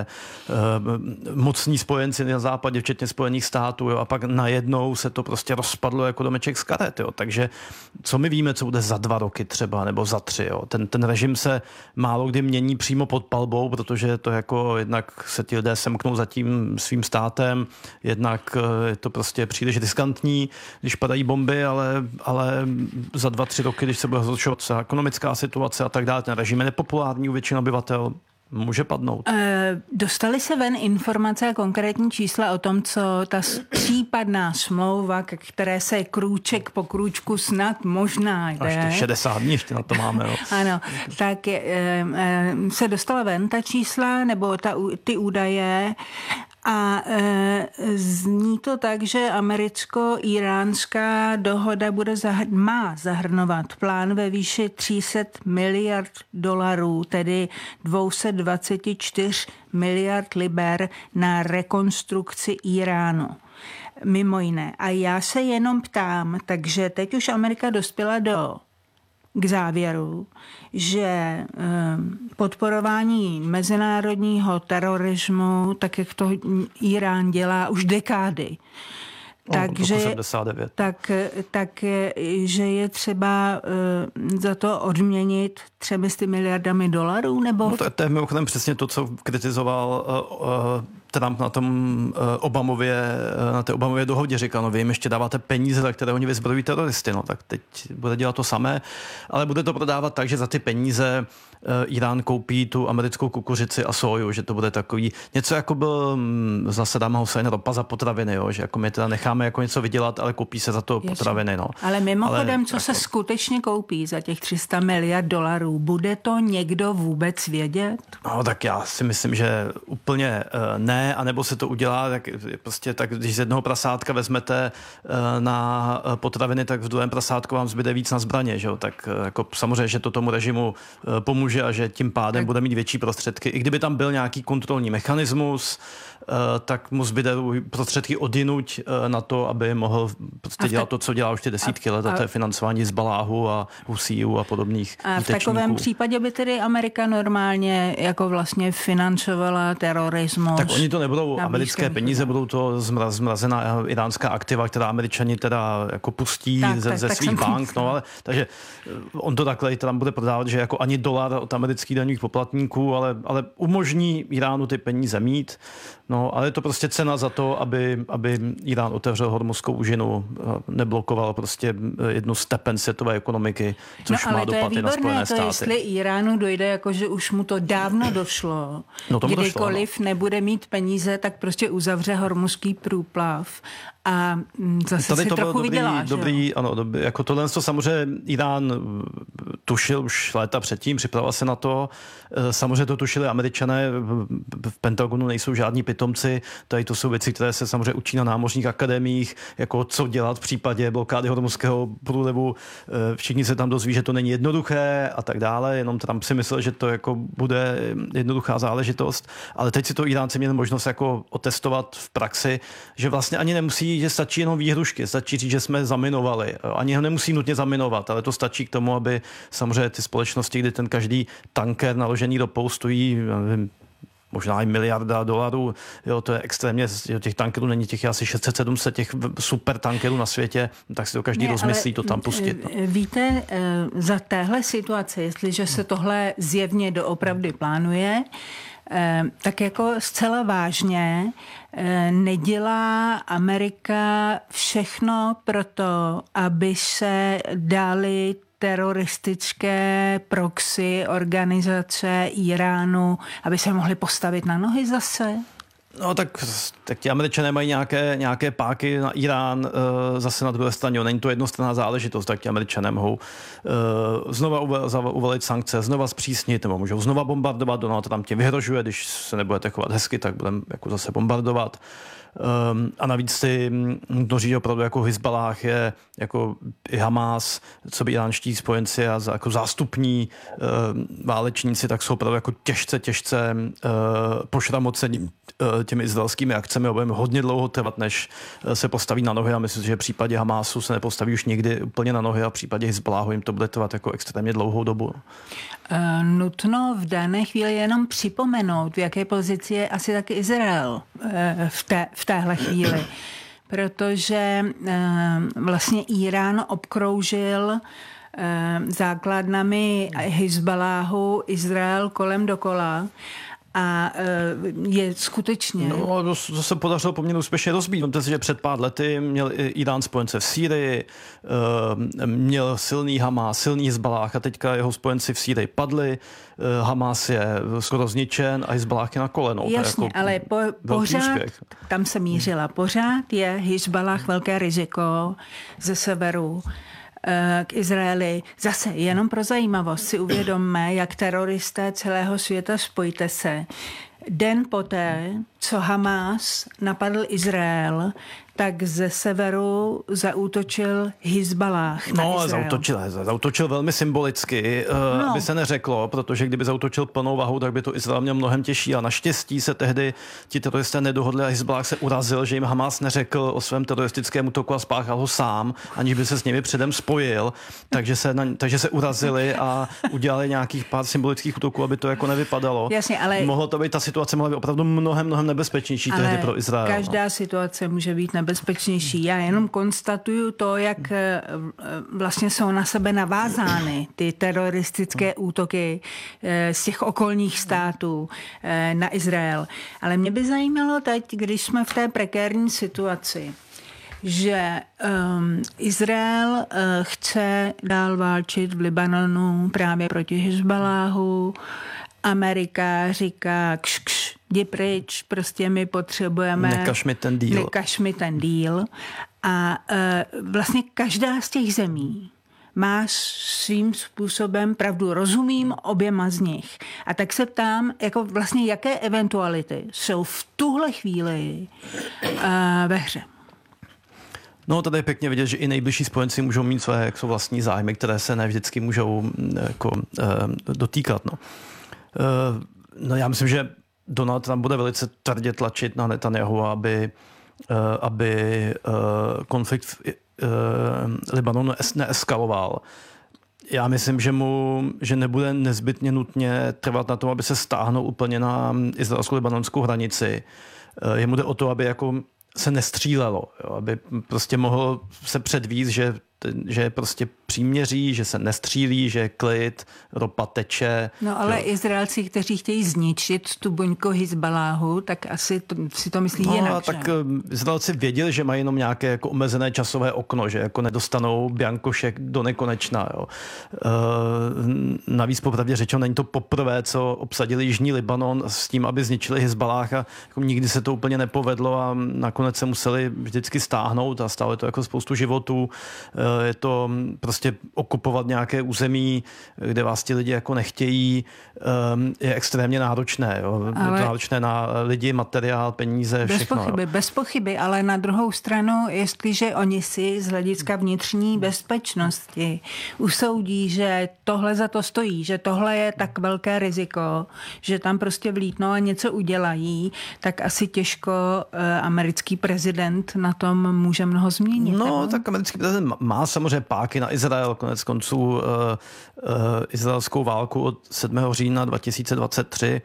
mocní spojenci na západě, včetně Spojených států. Jo. A pak najednou se to prostě rozpadlo jako domeček z karet. Jo. Takže co my víme, co bude za dva roky třeba, nebo za tři. Jo. Ten, ten režim se málo kdy mění přímo pod palbou, protože to jako jednak se ti lidé semknou za tím svým státem, jednak je to prostě příliš riskantní, když padají bomby, ale, ale za dva, tři roky, když se bude zhoršovat ekonomická situace a tak dále, ten režim je nepopulární u většiny obyvatel, může padnout. E, dostali se ven informace a konkrétní čísla o tom, co ta případná smlouva, které se krůček po krůčku snad možná jde. A ještě šedesát dní ještě na to máme. Jo. Ano, tak e, e, se dostala ven ta čísla nebo ta, ty údaje a e, zní to tak, že americko-iránská dohoda bude zahr- má zahrnovat plán ve výši tři sta miliard dolarů, tedy dvě stě dvacet čtyři miliard liber na rekonstrukci Iránu. Mimo jiné. A já se jenom ptám, takže teď už Amerika dospěla do k závěru, že podporování mezinárodního terorismu, tak jak to Irán dělá už dekády, Takže, osmdesát devět. tak, tak, že je třeba uh, za to odměnit třeba s miliardami dolarů, nebo? No to, to je mimochodem přesně to, co kritizoval uh, uh, Trump na tom uh, Obamově, uh, na té Obamově dohodě. Říkal, no vy jim ještě dáváte peníze, za které oni vyzbrojují teroristy, no tak teď bude dělat to samé, ale bude to prodávat tak, že za ty peníze uh, Irán koupí tu americkou kukuřici a soju, že to bude takový, něco jako byl um, za Saddáma Husajna ropa za potraviny, jo, že jako my teda necháme jako něco vydělat, ale koupí se za to Jasně. potraviny, no. Ale mimochodem, ale, co jako... se skutečně koupí za těch tři sta miliard dolarů, bude to někdo vůbec vědět? No tak já si myslím, že úplně uh, ne, anebo se to udělá, tak prostě tak, když z jednoho prasátka vezmete uh, na potraviny, tak v druhém prasátku vám zbyde víc na zbraně, že jo? Tak uh, jako samozřejmě, že to tomu režimu uh, pomůže a že tím pádem tak... bude mít větší prostředky. I kdyby tam byl nějaký kontrolní mechanismus, uh, tak mu zbyde prostředky odjinuť uh, na to, aby mohl prostě te... dělat to, co dělá už ty desítky a... let, a to je financování Hizbaláhu a Husíjů a podobných A v útečníků. takovém případě by tedy Amerika normálně jako vlastně financovala terorismus. Tak oni to nebudou americké peníze, budou to zmraz, zmrazená iránská aktiva, která Američani teda jako pustí tak, ze, tak, ze tak svých bank. No, ale, takže on to takhle tam bude prodávat, že jako ani dolar od amerických daňových poplatníků, ale, ale umožní Iránu ty peníze mít. No, ale je to prostě cena za to, aby, aby Irán otevřel Hormuzskou úžinu, neblokoval prostě jednu z tepen světové ekonomiky, což no, má dopad i na Spojené státy. To jestli Iránu dojde, jako že už mu to dávno došlo, no, kdykoliv došlo, no. nebude mít peníze, tak prostě uzavře Hormuzský průplav a zase tady si to trochu dobrý, vydělá. Dobrý, ano, dobrý, jako tohle to samozřejmě Irán tušil už léta předtím, připravoval se na to. Samozřejmě to tušili Američané, v Pentagonu nejsou žádní pitomci, tady to jsou věci, které se samozřejmě učí na námořních akademiích, jako co dělat v případě blokády Hormuzského průlivu. Všichni se tam dozví, že to není jednoduché a tak dále, jenom Trump si myslel, že to jako bude jednoduchá záležitost, ale teď si to Iránci měli možnost jako otestovat v praxi, že vlastně ani nemusí, že stačí jenom výhrušky, stačí říct, že jsme zaminovali. Ani ho nemusí nutně zaminovat, ale to stačí k tomu, aby samozřejmě ty společnosti, kdy ten každý tanker naložený ropou stojí, nevím, možná i miliarda dolarů, jo, to je extrémně, jo, těch tankerů není těch asi šest set sedm set těch super tankerů na světě, tak si to každý ne, rozmyslí to tam pustit. No. Víte, za téhle situace, jestliže se tohle zjevně doopravdy plánuje, tak jako zcela vážně nedělá Amerika všechno pro to, aby se dali teroristické proxy organizace Iránu, aby se mohli postavit na nohy zase? No tak, tak ti Američané mají nějaké, nějaké páky na Irán uh, zase na druhé straně. Není to jednostranná záležitost, tak ti Američané mohou uh, znova uvalit sankce, znova zpřísnit, nebo můžou znova bombardovat. Donald Trump tě vyhrožuje, když se nebudete chovat hezky, tak budeme jako zase bombardovat. Um, a navíc si to říct opravdu jako Hizbalách je jako i Hamás, co by iránští spojenci a jako zástupní uh, válečníci, tak jsou opravdu jako těžce, těžce uh, pošramocení uh, těmi izraelskými akcemi a budeme hodně dlouho trvat, než uh, se postaví na nohy a myslím, že v případě Hamásu se nepostaví už nikdy úplně na nohy a v případě Hizbaláhu jim to bude trvat jako extrémně dlouhou dobu. Uh, nutno v dané chvíli jenom připomenout, v jaké pozici je asi taky Izrael uh, v, té, v téhle chvíli. Protože uh, vlastně Irán obkroužil uh, základnami Hizbaláhu Izrael kolem dokola. A je skutečně... No, to, to se podařilo poměrně úspěšně rozbít. Vemte si, že před pár lety měl Irán spojence v Sýrii, měl silný Hamás, silný Hizbalách a teďka jeho spojenci v Sýrii padli. Hamás je skoro zničen a Hizbalách je na kolenou. Jasně, jako ale po, pořád, úspěch. Tam se mířila, pořád je Hizbalách velké riziko ze severu k Izraeli. Zase jenom pro zajímavost si uvědomme, jak teroristé celého světa, spojte se. Den poté, co Hamás napadl Izrael, tak ze severu zaútočil Hizbalách na No, Izrael. zautočil, zautočil velmi symbolicky, no. Aby se neřeklo, protože kdyby zautočil plnou vahou, tak by to Izrael měl mnohem těžší a naštěstí se tehdy ti teroristé nedohodli a Hizbalách se urazil, že jim Hamás neřekl o svém teroristickém útoku a spáchal ho sám, aniž by se s nimi předem spojil, takže se, na, takže se urazili a udělali nějakých pár symbolických útoků, aby to jako nevypadalo. Jasně, ale... Mohlo to být ta situace mohla být opravdu mnohem, mnohem nebezpečnější ale tehdy pro Izrael. Každá no. situace může být nebezpečnější. Já jenom konstatuju to, jak vlastně jsou na sebe navázány ty teroristické útoky z těch okolních států na Izrael. Ale mě by zajímalo teď, když jsme v té prekérní situaci, že um, Izrael uh, chce dál válčit v Libanonu právě proti Hizbaláhu. Amerika říká kš, kš, jdi pryč, prostě my potřebujeme... Nekaž mi ten díl. Nekaž mi ten díl. A uh, vlastně každá z těch zemí má svým způsobem pravdu. Rozumím oběma z nich. A tak se ptám, jako vlastně jaké eventuality jsou v tuhle chvíli uh, ve hře. No, tady je pěkně vidět, že i nejbližší spojenci můžou mít své jak jsou vlastní zájmy, které se ne vždycky můžou jako, uh, dotýkat. No. Uh, no, já myslím, že Donald Trump bude velice tvrdě tlačit na Netanyahu, aby, uh, aby uh, konflikt v uh, Libanonu neeskaloval. Já myslím, že mu že nebude nezbytně nutně trvat na tom, aby se stáhnul úplně na izraelsko-libanonskou hranici. Uh, jemu jde o to, aby jako se nestřílelo, jo, aby prostě mohl se předvíst, že, že prostě příměří, že se nestřílí, že je klid, ropa teče. No ale jo. Izraelci, kteří chtějí zničit tu buňku Hizbaláhu, tak asi to, si to myslí no, jinak. Tak že? Izraelci věděli, že mají jenom nějaké jako omezené časové okno, že jako nedostanou biankošek do nekonečna. Jo. E, navíc popravdě řečeno, není to poprvé, co obsadili Jižní Libanon s tím, aby zničili Hizbalách a jako nikdy se to úplně nepovedlo a nakonec se museli vždycky stáhnout a stále to jako spoustu životů. E, je to prostě okupovat nějaké území, kde vás ti lidi jako nechtějí, je extrémně náročné. Jo. Ale... Je to náročné na lidi, materiál, peníze, bez všechno. Pochyby, jo. Bez pochyby, ale na druhou stranu, jestliže oni si z hlediska vnitřní bezpečnosti usoudí, že tohle za to stojí, že tohle je tak velké riziko, že tam prostě vlítnou a něco udělají, tak asi těžko americký prezident na tom může mnoho změnit. No, nebo? tak americký prezident má samozřejmě páky na Izrael, konec konců uh, uh, izraelskou válku od sedmého října dva tisíce dvacet tři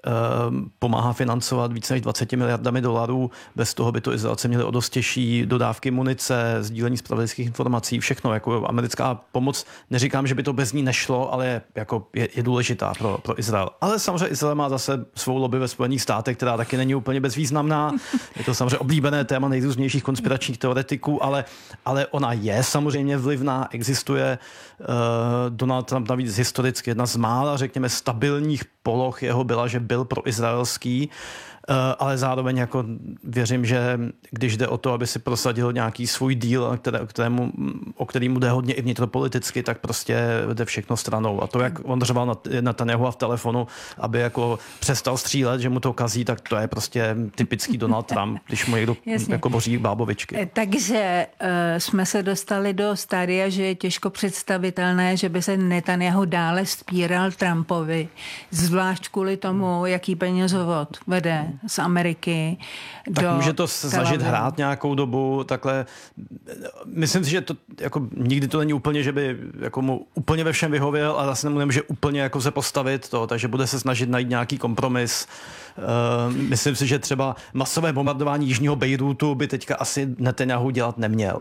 pomáhá financovat více než dvacet miliardami dolarů. Bez toho by to Izraelci měli o dost těžší dodávky munice, sdílení zpravodajských informací, všechno. Jako americká pomoc, neříkám, že by to bez ní nešlo, ale je, jako je, je důležitá pro, pro Izrael. Ale samozřejmě Izrael má zase svou lobby ve Spojených státech, která taky není úplně bezvýznamná. Je to samozřejmě oblíbené téma nejrůznějších konspiračních teoretiků, ale, ale ona je samozřejmě vlivná, existuje. Uh, Donald Trump navíc historicky jedna z mála, řekněme, stabilních poloh jeho byla, že byl proizraelský, ale zároveň jako věřím, že když jde o to, aby si prosadil nějaký svůj díl, které, kterému, o který mu jde hodně i vnitropoliticky, tak prostě jde všechno stranou. A to, jak on řval na, na Netanyahu v telefonu, aby jako přestal střílet, že mu to kazí, tak to je prostě typický Donald Trump, když mu někdo Jasně. jako boří bábovičky. Takže uh, jsme se dostali do stádia, že je těžko představitelné, že by se Netanyahu dále spíral Trumpovi, zvlášť kvůli tomu, jaký penězovod vede z Ameriky tak do může to snažit hrát nějakou dobu, takhle. Myslím si, že to jako nikdy to není úplně, že by jako mu úplně ve všem vyhověl, ale zase mu nemůže úplně jako se postavit to, takže bude se snažit najít nějaký kompromis. Uh, myslím si, že třeba masové bombardování jižního Bejrútu by teďka asi Netanyahu dělat neměl.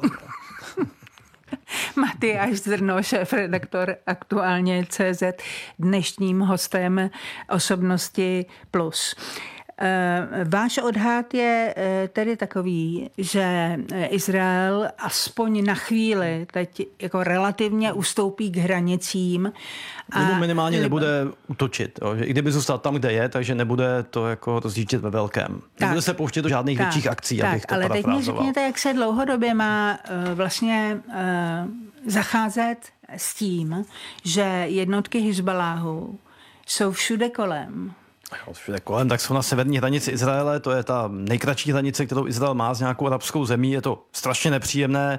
Matyáš Zrno, šéfredaktor Aktuálně C Z, dnešním hostem Osobnosti plus. Váš odhad je tedy takový, že Izrael aspoň na chvíli teď jako relativně ustoupí k hranicím. A nebo minimálně nebude útočit. Jo? Že i kdyby zůstal tam, kde je, takže nebude to jako rozjíždět ve velkém. Tak, nebude se pouštět do žádných tak, větších akcí, tak, abych to ale parafrázoval. teď mi řekněte, jak se dlouhodobě má uh, vlastně uh, zacházet s tím, že jednotky Hizbaláhu jsou všude kolem. Všude kolem, tak jsou na severní hranici Izraele, to je ta nejkratší hranice, kterou Izrael má s nějakou arabskou zemí, je to strašně nepříjemné.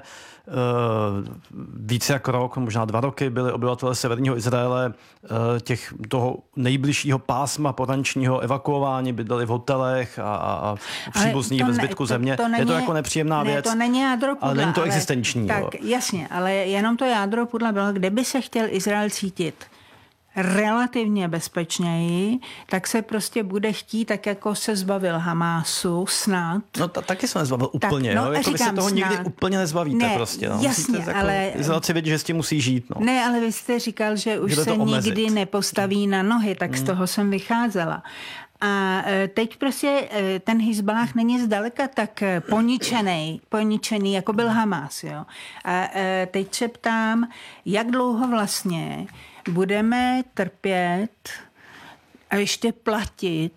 Více jak rok, možná dva roky byli obyvatelé severního Izraele těch toho nejbližšího pásma porančního evakuování, bydleli v hotelech a, a příbuzní ve zbytku ne, země. To, to je to jako nepříjemná ne, věc, to není jádro pudla, ale není to ale, existenční. Tak jo. jasně, ale jenom to jádro pudla bylo, kde by se chtěl Izrael cítit relativně bezpečněji, tak se prostě bude chtít, tak jako se zbavil Hamásu, snad. No ta, taky se nezbavil úplně, no, jo? Jako vy se toho snad. nikdy úplně nezbavíte ne, prostě. No. Jasně, jako, ale... Izraelci vědí, že s tím musí žít. No. Ne, ale vy jste říkal, že už že se nikdy nepostaví na nohy, tak z toho jsem vycházela. A teď prostě ten Hizbalách není zdaleka tak poničený, poničený, jako byl Hamas. Jo? A teď se ptám, jak dlouho vlastně budeme trpět a ještě platit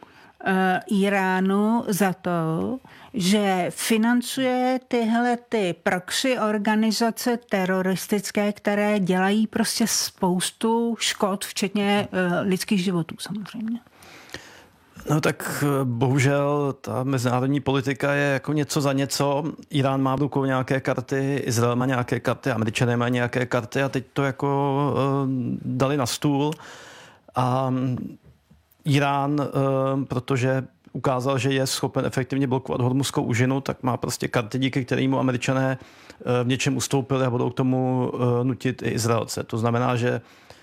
Iránu za to, že financuje tyhle ty proxy organizace teroristické, které dělají prostě spoustu škod, včetně lidských životů samozřejmě. No tak bohužel ta mezinárodní politika je jako něco za něco. Irán má v rukou nějaké karty, Izrael má nějaké karty, Američané má nějaké karty a teď to jako uh, dali na stůl. A Irán, uh, protože ukázal, že je schopen efektivně blokovat Hormuzskou úžinu, tak má prostě karty, díky kterému Američané uh, v něčem ustoupili a budou k tomu uh, nutit i Izraelce. To znamená, že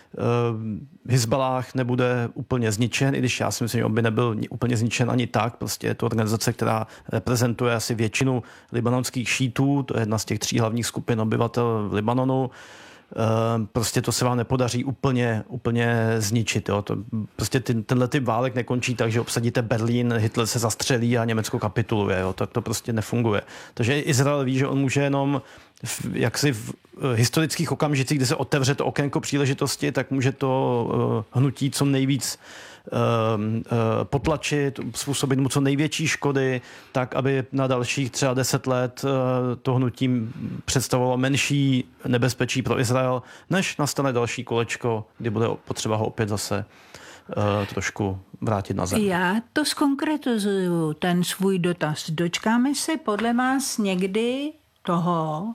Hizbalách nebude úplně zničen, i když já si myslím, že on by nebyl úplně zničen ani tak. Prostě je to organizace, která reprezentuje asi většinu libanonských šítů, to je jedna z těch tří hlavních skupin obyvatel v Libanonu. Prostě to se vám nepodaří úplně, úplně zničit. Jo. To, prostě ty, tenhle typ válek nekončí tak, že obsadíte Berlín, Hitler se zastřelí a Německo kapituluje. Jo. Tak to prostě nefunguje. Takže Izrael ví, že on může jenom v, jaksi v historických okamžicích, kdy se otevře to okénko příležitosti, tak může to uh, hnutí co nejvíc uh, uh, potlačit, způsobit mu co největší škody, tak, aby na dalších třeba deset let uh, to hnutí představovalo menší nebezpečí pro Izrael, než nastane další kolečko, kdy bude potřeba ho opět zase uh, trošku vrátit na zem. Já to zkonkretizuju, ten svůj dotaz. Dočkáme se podle vás někdy toho,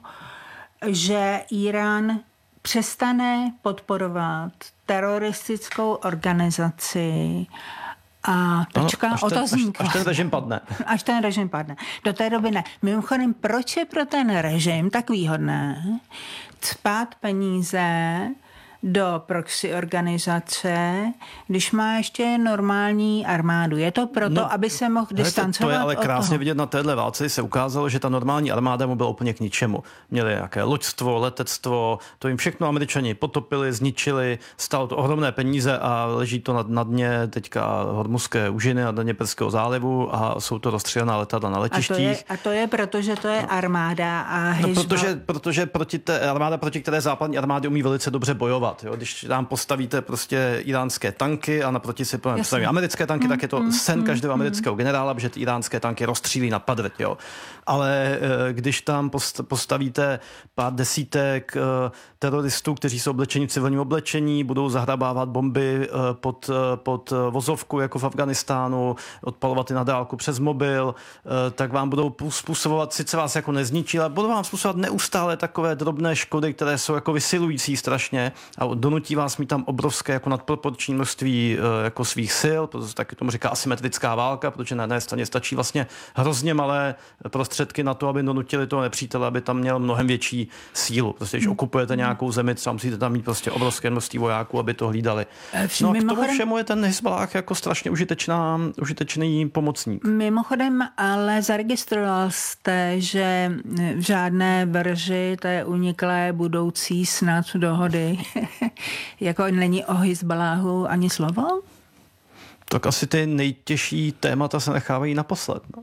že Irán přestane podporovat teroristickou organizaci a točka, ano, až, ten, otazník. až, až ten režim padne. Až ten režim padne. Do té doby ne. Mimochodem, proč je pro ten režim tak výhodné cpát peníze do proxy organizace, když má ještě normální armádu? Je to proto, no, aby se mohl distancovat? To je ale krásně vidět na téhle válce, se ukázalo, že ta normální armáda mu byla úplně k ničemu. Měli nějaké loďstvo, letectvo, to jim všechno Američani potopili, zničili, stálo to ohromné peníze a leží to na, na dně teďka Hormuzské úžiny a na dně Perského zálivu a jsou to rozstřílená letadla na letištích. A to je, a to je proto, že to je armáda a no, protože, protože proti té armáda, proti které západní armády umí velice dobře bojovat. Jo? Když tam postavíte prostě iránské tanky a naproti si postaví americké tanky, mm, tak je to mm, sen každého mm, amerického generála, protože ty iránské tanky rozstřílí na padrť. Jo? Ale když tam postavíte pár desítek teroristů, kteří jsou oblečeni v civilním oblečení, budou zahrabávat bomby pod, pod vozovku, jako v Afganistánu, odpalovat ty na dálku přes mobil, tak vám budou způsobovat, sice vás jako nezničí, ale budou vám způsobovat neustále takové drobné škody, které jsou jako vysilující strašně a donutí vás mít tam obrovské jako nadproporční množství jako svých sil, protože taky tomu říká asymetrická válka, protože na jedné straně stačí vlastně hrozně malé prostředky na to, aby donutili toho nepřítele, aby tam měl mnohem větší sílu. Prostě když okupujete nějakou zemi, třeba musíte tam mít prostě obrovské množství vojáků, aby to hlídali. No a k tomu všemu je ten Hizbalách jako strašně užitečná, užitečný pomocník. Mimochodem, ale zaregistroval jste, že v žádné verži té uniklé budoucí snad dohody jako není o Hizbaláhu ani slovo? Tak asi ty nejtěžší témata se nechávají naposled. No.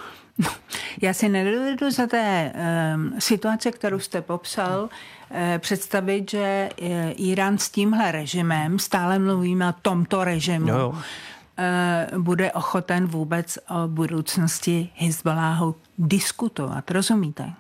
Já si nedovedu za té um, situace, kterou jste popsal, uh, představit, že uh, Irán s tímhle režimem, stále mluvíme o tomto režimu, jo, jo. Uh, bude ochoten vůbec o budoucnosti Hizbaláhu diskutovat. Rozumíte?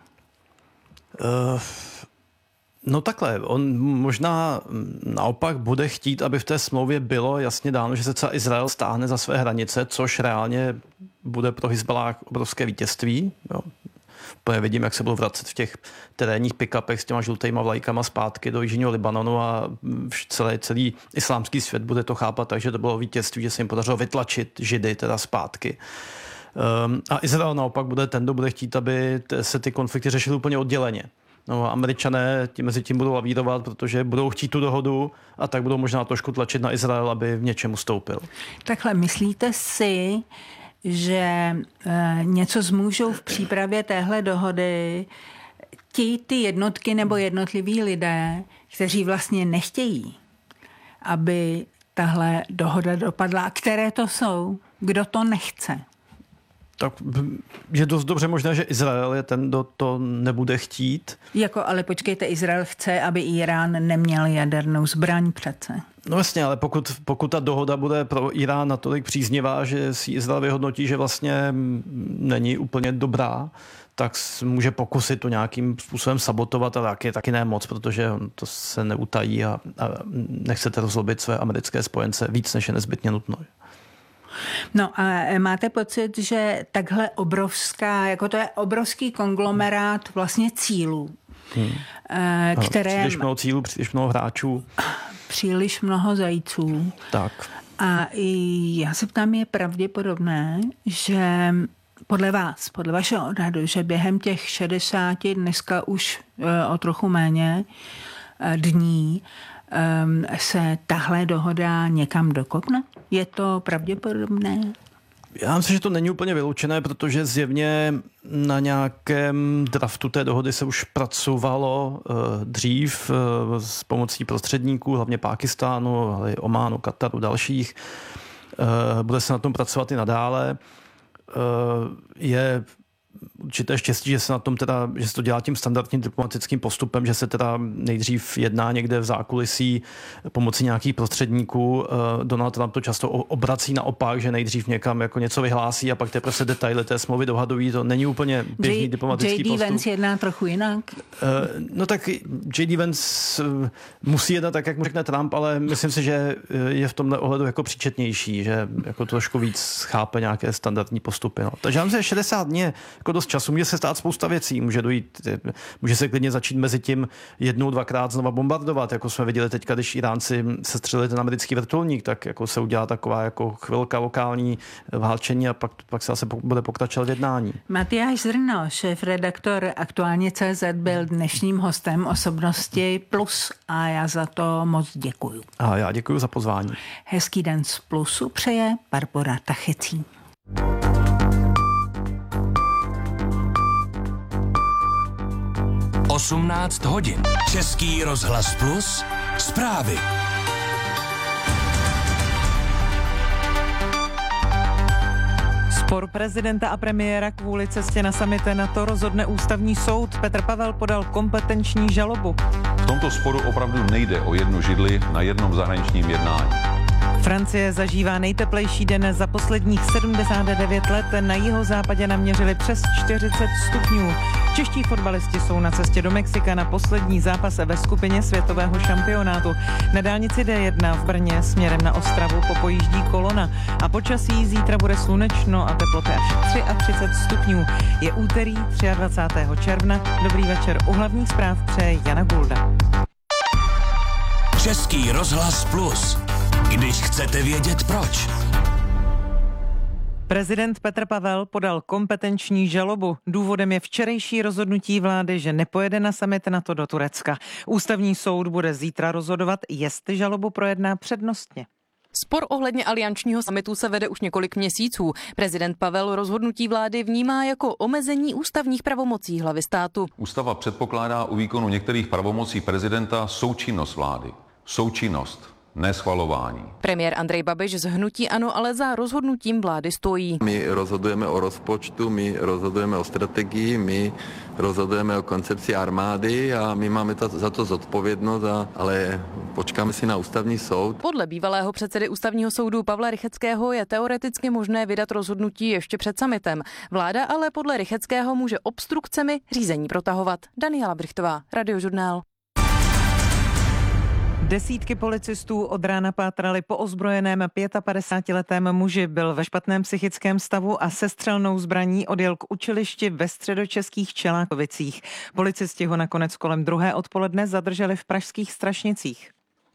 Uh... No takhle, on možná naopak bude chtít, aby v té smlouvě bylo jasně dáno, že se třeba Izrael stáhne za své hranice, což reálně bude pro Hizbalách obrovské vítězství. Jo. Úplně vidím, jak se budou vracet v těch terénních pick-upech s těma žlutýma vlajkama zpátky do jižního Libanonu a celý, celý islámský svět bude to chápat, takže to bylo vítězství, že se jim podařilo vytlačit Židy teda zpátky. Um, a Izrael naopak bude ten, kdo bude chtít, aby se ty konflikty řešily úplně odděleně. No a Američané tím mezi tím budou lavírovat, protože budou chtít tu dohodu a tak budou možná trošku tlačit na Izrael, aby v něčem ustoupil. Takhle, myslíte si, že e, něco zmůžou v přípravě téhle dohody ti ty jednotky nebo jednotliví lidé, kteří vlastně nechtějí, aby tahle dohoda dopadla? Které to jsou? Kdo to nechce? Tak je dost dobře možné, že Izrael je ten, kdo to nebude chtít. Jako, ale počkejte, Izrael chce, aby Irán neměl jadernou zbraň přece. No jasně, ale pokud, pokud ta dohoda bude pro Irán natolik příznivá, že si Izrael vyhodnotí, že vlastně není úplně dobrá, tak může pokusit to nějakým způsobem sabotovat, ale taky, taky ne moc, protože to se neutají a, a nechcete rozlobit své americké spojence víc, než je nezbytně nutno. No a máte pocit, že takhle obrovská, jako to je obrovský konglomerát vlastně cílů, hmm. které... Příliš mnoho cílů, příliš mnoho hráčů. Příliš mnoho zajíců. Tak. A já se ptám, je pravděpodobné, že podle vás, podle vašeho odhadu, že během těch šedesáti, dneska už o trochu méně dní, se tahle dohoda někam dokopne? Je to pravděpodobné? Já myslím, že to není úplně vyloučené, protože zjevně na nějakém draftu té dohody se už pracovalo uh, dřív uh, s pomocí prostředníků, hlavně Pákistánu, ale Ománu, Kataru, dalších. Uh, bude se na tom pracovat i nadále. Uh, je určité štěstí, že se na tom teda, že se to dělá tím standardním diplomatickým postupem, že se teda nejdřív jedná někde v zákulisí pomocí nějakých prostředníků. Donald Trump to často obrací naopak, že nejdřív někam jako něco vyhlásí a pak teprve se detaily té smlouvy dohadují. To není úplně běžný J- diplomatický J D postup. Vance jedná trochu jinak? No tak J D Vance musí jednat tak, jak mu řekne Trump, ale myslím si, že je v tomhle ohledu jako příčetnější, že jako trošku víc chápe nějaké standardní postupy. No. Takže já myslím, že šedesát dní jako dost času, může se stát spousta věcí, může dojít, může se klidně začít mezi tím jednou, dvakrát znova bombardovat, jako jsme viděli teďka, když Iránci sestřelili ten americký vrtulník, tak jako se udělá taková jako chvilka lokální válčení a pak, pak se zase bude pokračovat jednání. Matyáš Zrno, šéf-redaktor Aktuálně tečka cé zet, byl dnešním hostem Osobnosti Plus a já za to moc děkuju. A já děkuju za pozvání. Hezký den z Plusu přeje Barbora Tachecí. osmnáct hodin. Český rozhlas Plus. Zprávy. Spor prezidenta a premiéra kvůli cestě na summit NATO rozhodne ústavní soud. Petr Pavel podal kompetenční žalobu. V tomto sporu opravdu nejde o jednu židli na jednom zahraničním jednání. Francie zažívá nejteplejší den za posledních sedmdesát devět let. Na jihozápadě naměřili přes čtyřicet stupňů. Čeští fotbalisti jsou na cestě do Mexika na poslední zápas ve skupině světového šampionátu. Na dálnici D jedna v Brně směrem na Ostravu popojíždí kolona a počasí zítra bude slunečno a teploty až třicet tři stupňů. Je úterý dvacátého třetího června. Dobrý večer, u hlavních zpráv přeje Jana Gulda. Český rozhlas Plus. Když chcete vědět proč. Prezident Petr Pavel podal kompetenční žalobu. Důvodem je včerejší rozhodnutí vlády, že nepojede na summit NATO do Turecka. Ústavní soud bude zítra rozhodovat, jestli žalobu projedná přednostně. Spor ohledně aliančního summitu se vede už několik měsíců. Prezident Pavel rozhodnutí vlády vnímá jako omezení ústavních pravomocí hlavy státu. Ústava předpokládá u výkonu některých pravomocí prezidenta součinnost vlády. Součinnost. Neschvalování. Premiér Andrej Babiš z hnutí ANO ale za rozhodnutím vlády stojí. My rozhodujeme o rozpočtu, my rozhodujeme o strategii, my rozhodujeme o koncepci armády a my máme ta, za to zodpovědnost, a, ale počkáme si na ústavní soud. Podle bývalého předsedy ústavního soudu Pavla Rychetského je teoreticky možné vydat rozhodnutí ještě před summitem. Vláda ale podle Rychetského může obstrukcemi řízení protahovat. Daniela Brichtová, Radiožurnál. Desítky policistů od rána pátrali po ozbrojeném pětapadesátiletém muži. Byl ve špatném psychickém stavu a se střelnou zbraní odjel k učilišti ve středočeských Čelákovicích. Policisti ho nakonec kolem druhé odpoledne zadrželi v pražských Strašnicích.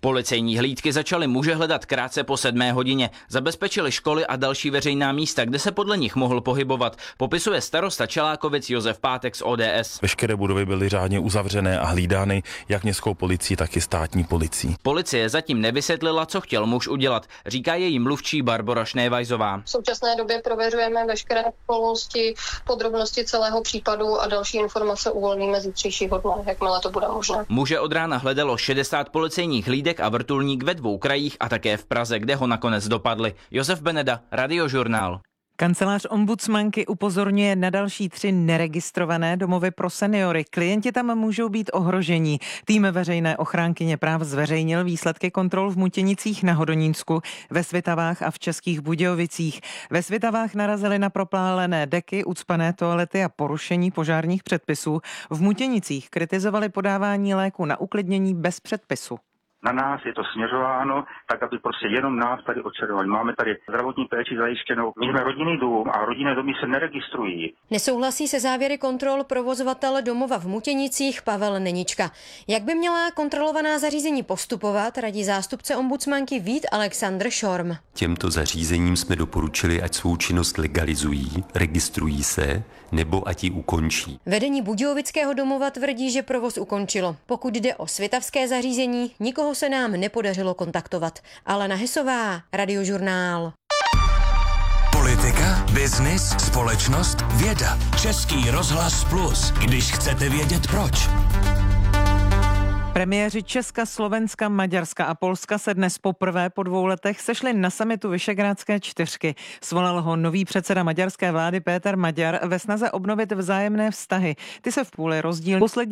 Policejní hlídky začaly muže hledat krátce po sedmé hodině. Zabezpečili školy a další veřejná místa, kde se podle nich mohl pohybovat, popisuje starosta Čelákovic Josef Pátek z O D S. Veškeré budovy byly řádně uzavřené a hlídány jak městskou policií, tak i státní policií. Policie zatím nevysvětlila, co chtěl muž udělat, říká její mluvčí Barbora Šnévajzová. V současné době prověřujeme veškeré okolnosti, podrobnosti celého případu a další informace uvolníme zítřejšího dne, jakmile to bude možné. Muže od rána hledalo šedesát policejních hlídek a vrtulník ve dvou krajích a také v Praze, kde ho nakonec dopadli. Josef Beneda, Radiožurnál. Kancelář ombudsmanky upozorňuje na další tři neregistrované domovy pro seniory. Klienti tam můžou být ohrožení. Tým veřejné ochránkyně práv zveřejnil výsledky kontrol v Mutěnicích na Hodonínsku, ve Svitavách a v Českých Budějovicích. Ve Svitavách narazili na propálené deky, ucpané toalety a porušení požárních předpisů. V Mutěnicích kritizovali podávání léku na uklidnění bez předpisu. Na nás je to směřováno, tak aby prostě jenom nás tady odčervali. Máme tady zdravotní péči zajištěnou. My jsme rodinný dům a rodinné domy se neregistrují. Nesouhlasí se závěry kontrol provozovatel domova v Mutěnicích Pavel Nenička. Jak by měla kontrolovaná zařízení postupovat, radí zástupce ombudsmanky Vít Alexandr Šorm. Těmto zařízením jsme doporučili, ať svou činnost legalizují, registrují se, nebo ať ji ukončí. Vedení Budějovického domova tvrdí, že provoz ukončilo. Pokud jde o svitavské zařízení, nikoho se nám nepodařilo kontaktovat. Alena Hesová, Radiožurnál. Politika, biznis, společnost, věda. Český rozhlas Plus, když chcete vědět proč. Premiéři Česka, Slovenska, Maďarska a Polska se dnes poprvé po dvou letech sešli na summitu Visegrádské čtyřky. Svolal ho nový předseda maďarské vlády Péter Maďar ve snaze obnovit vzájemné vztahy. Ty se v půli rozdíl poslední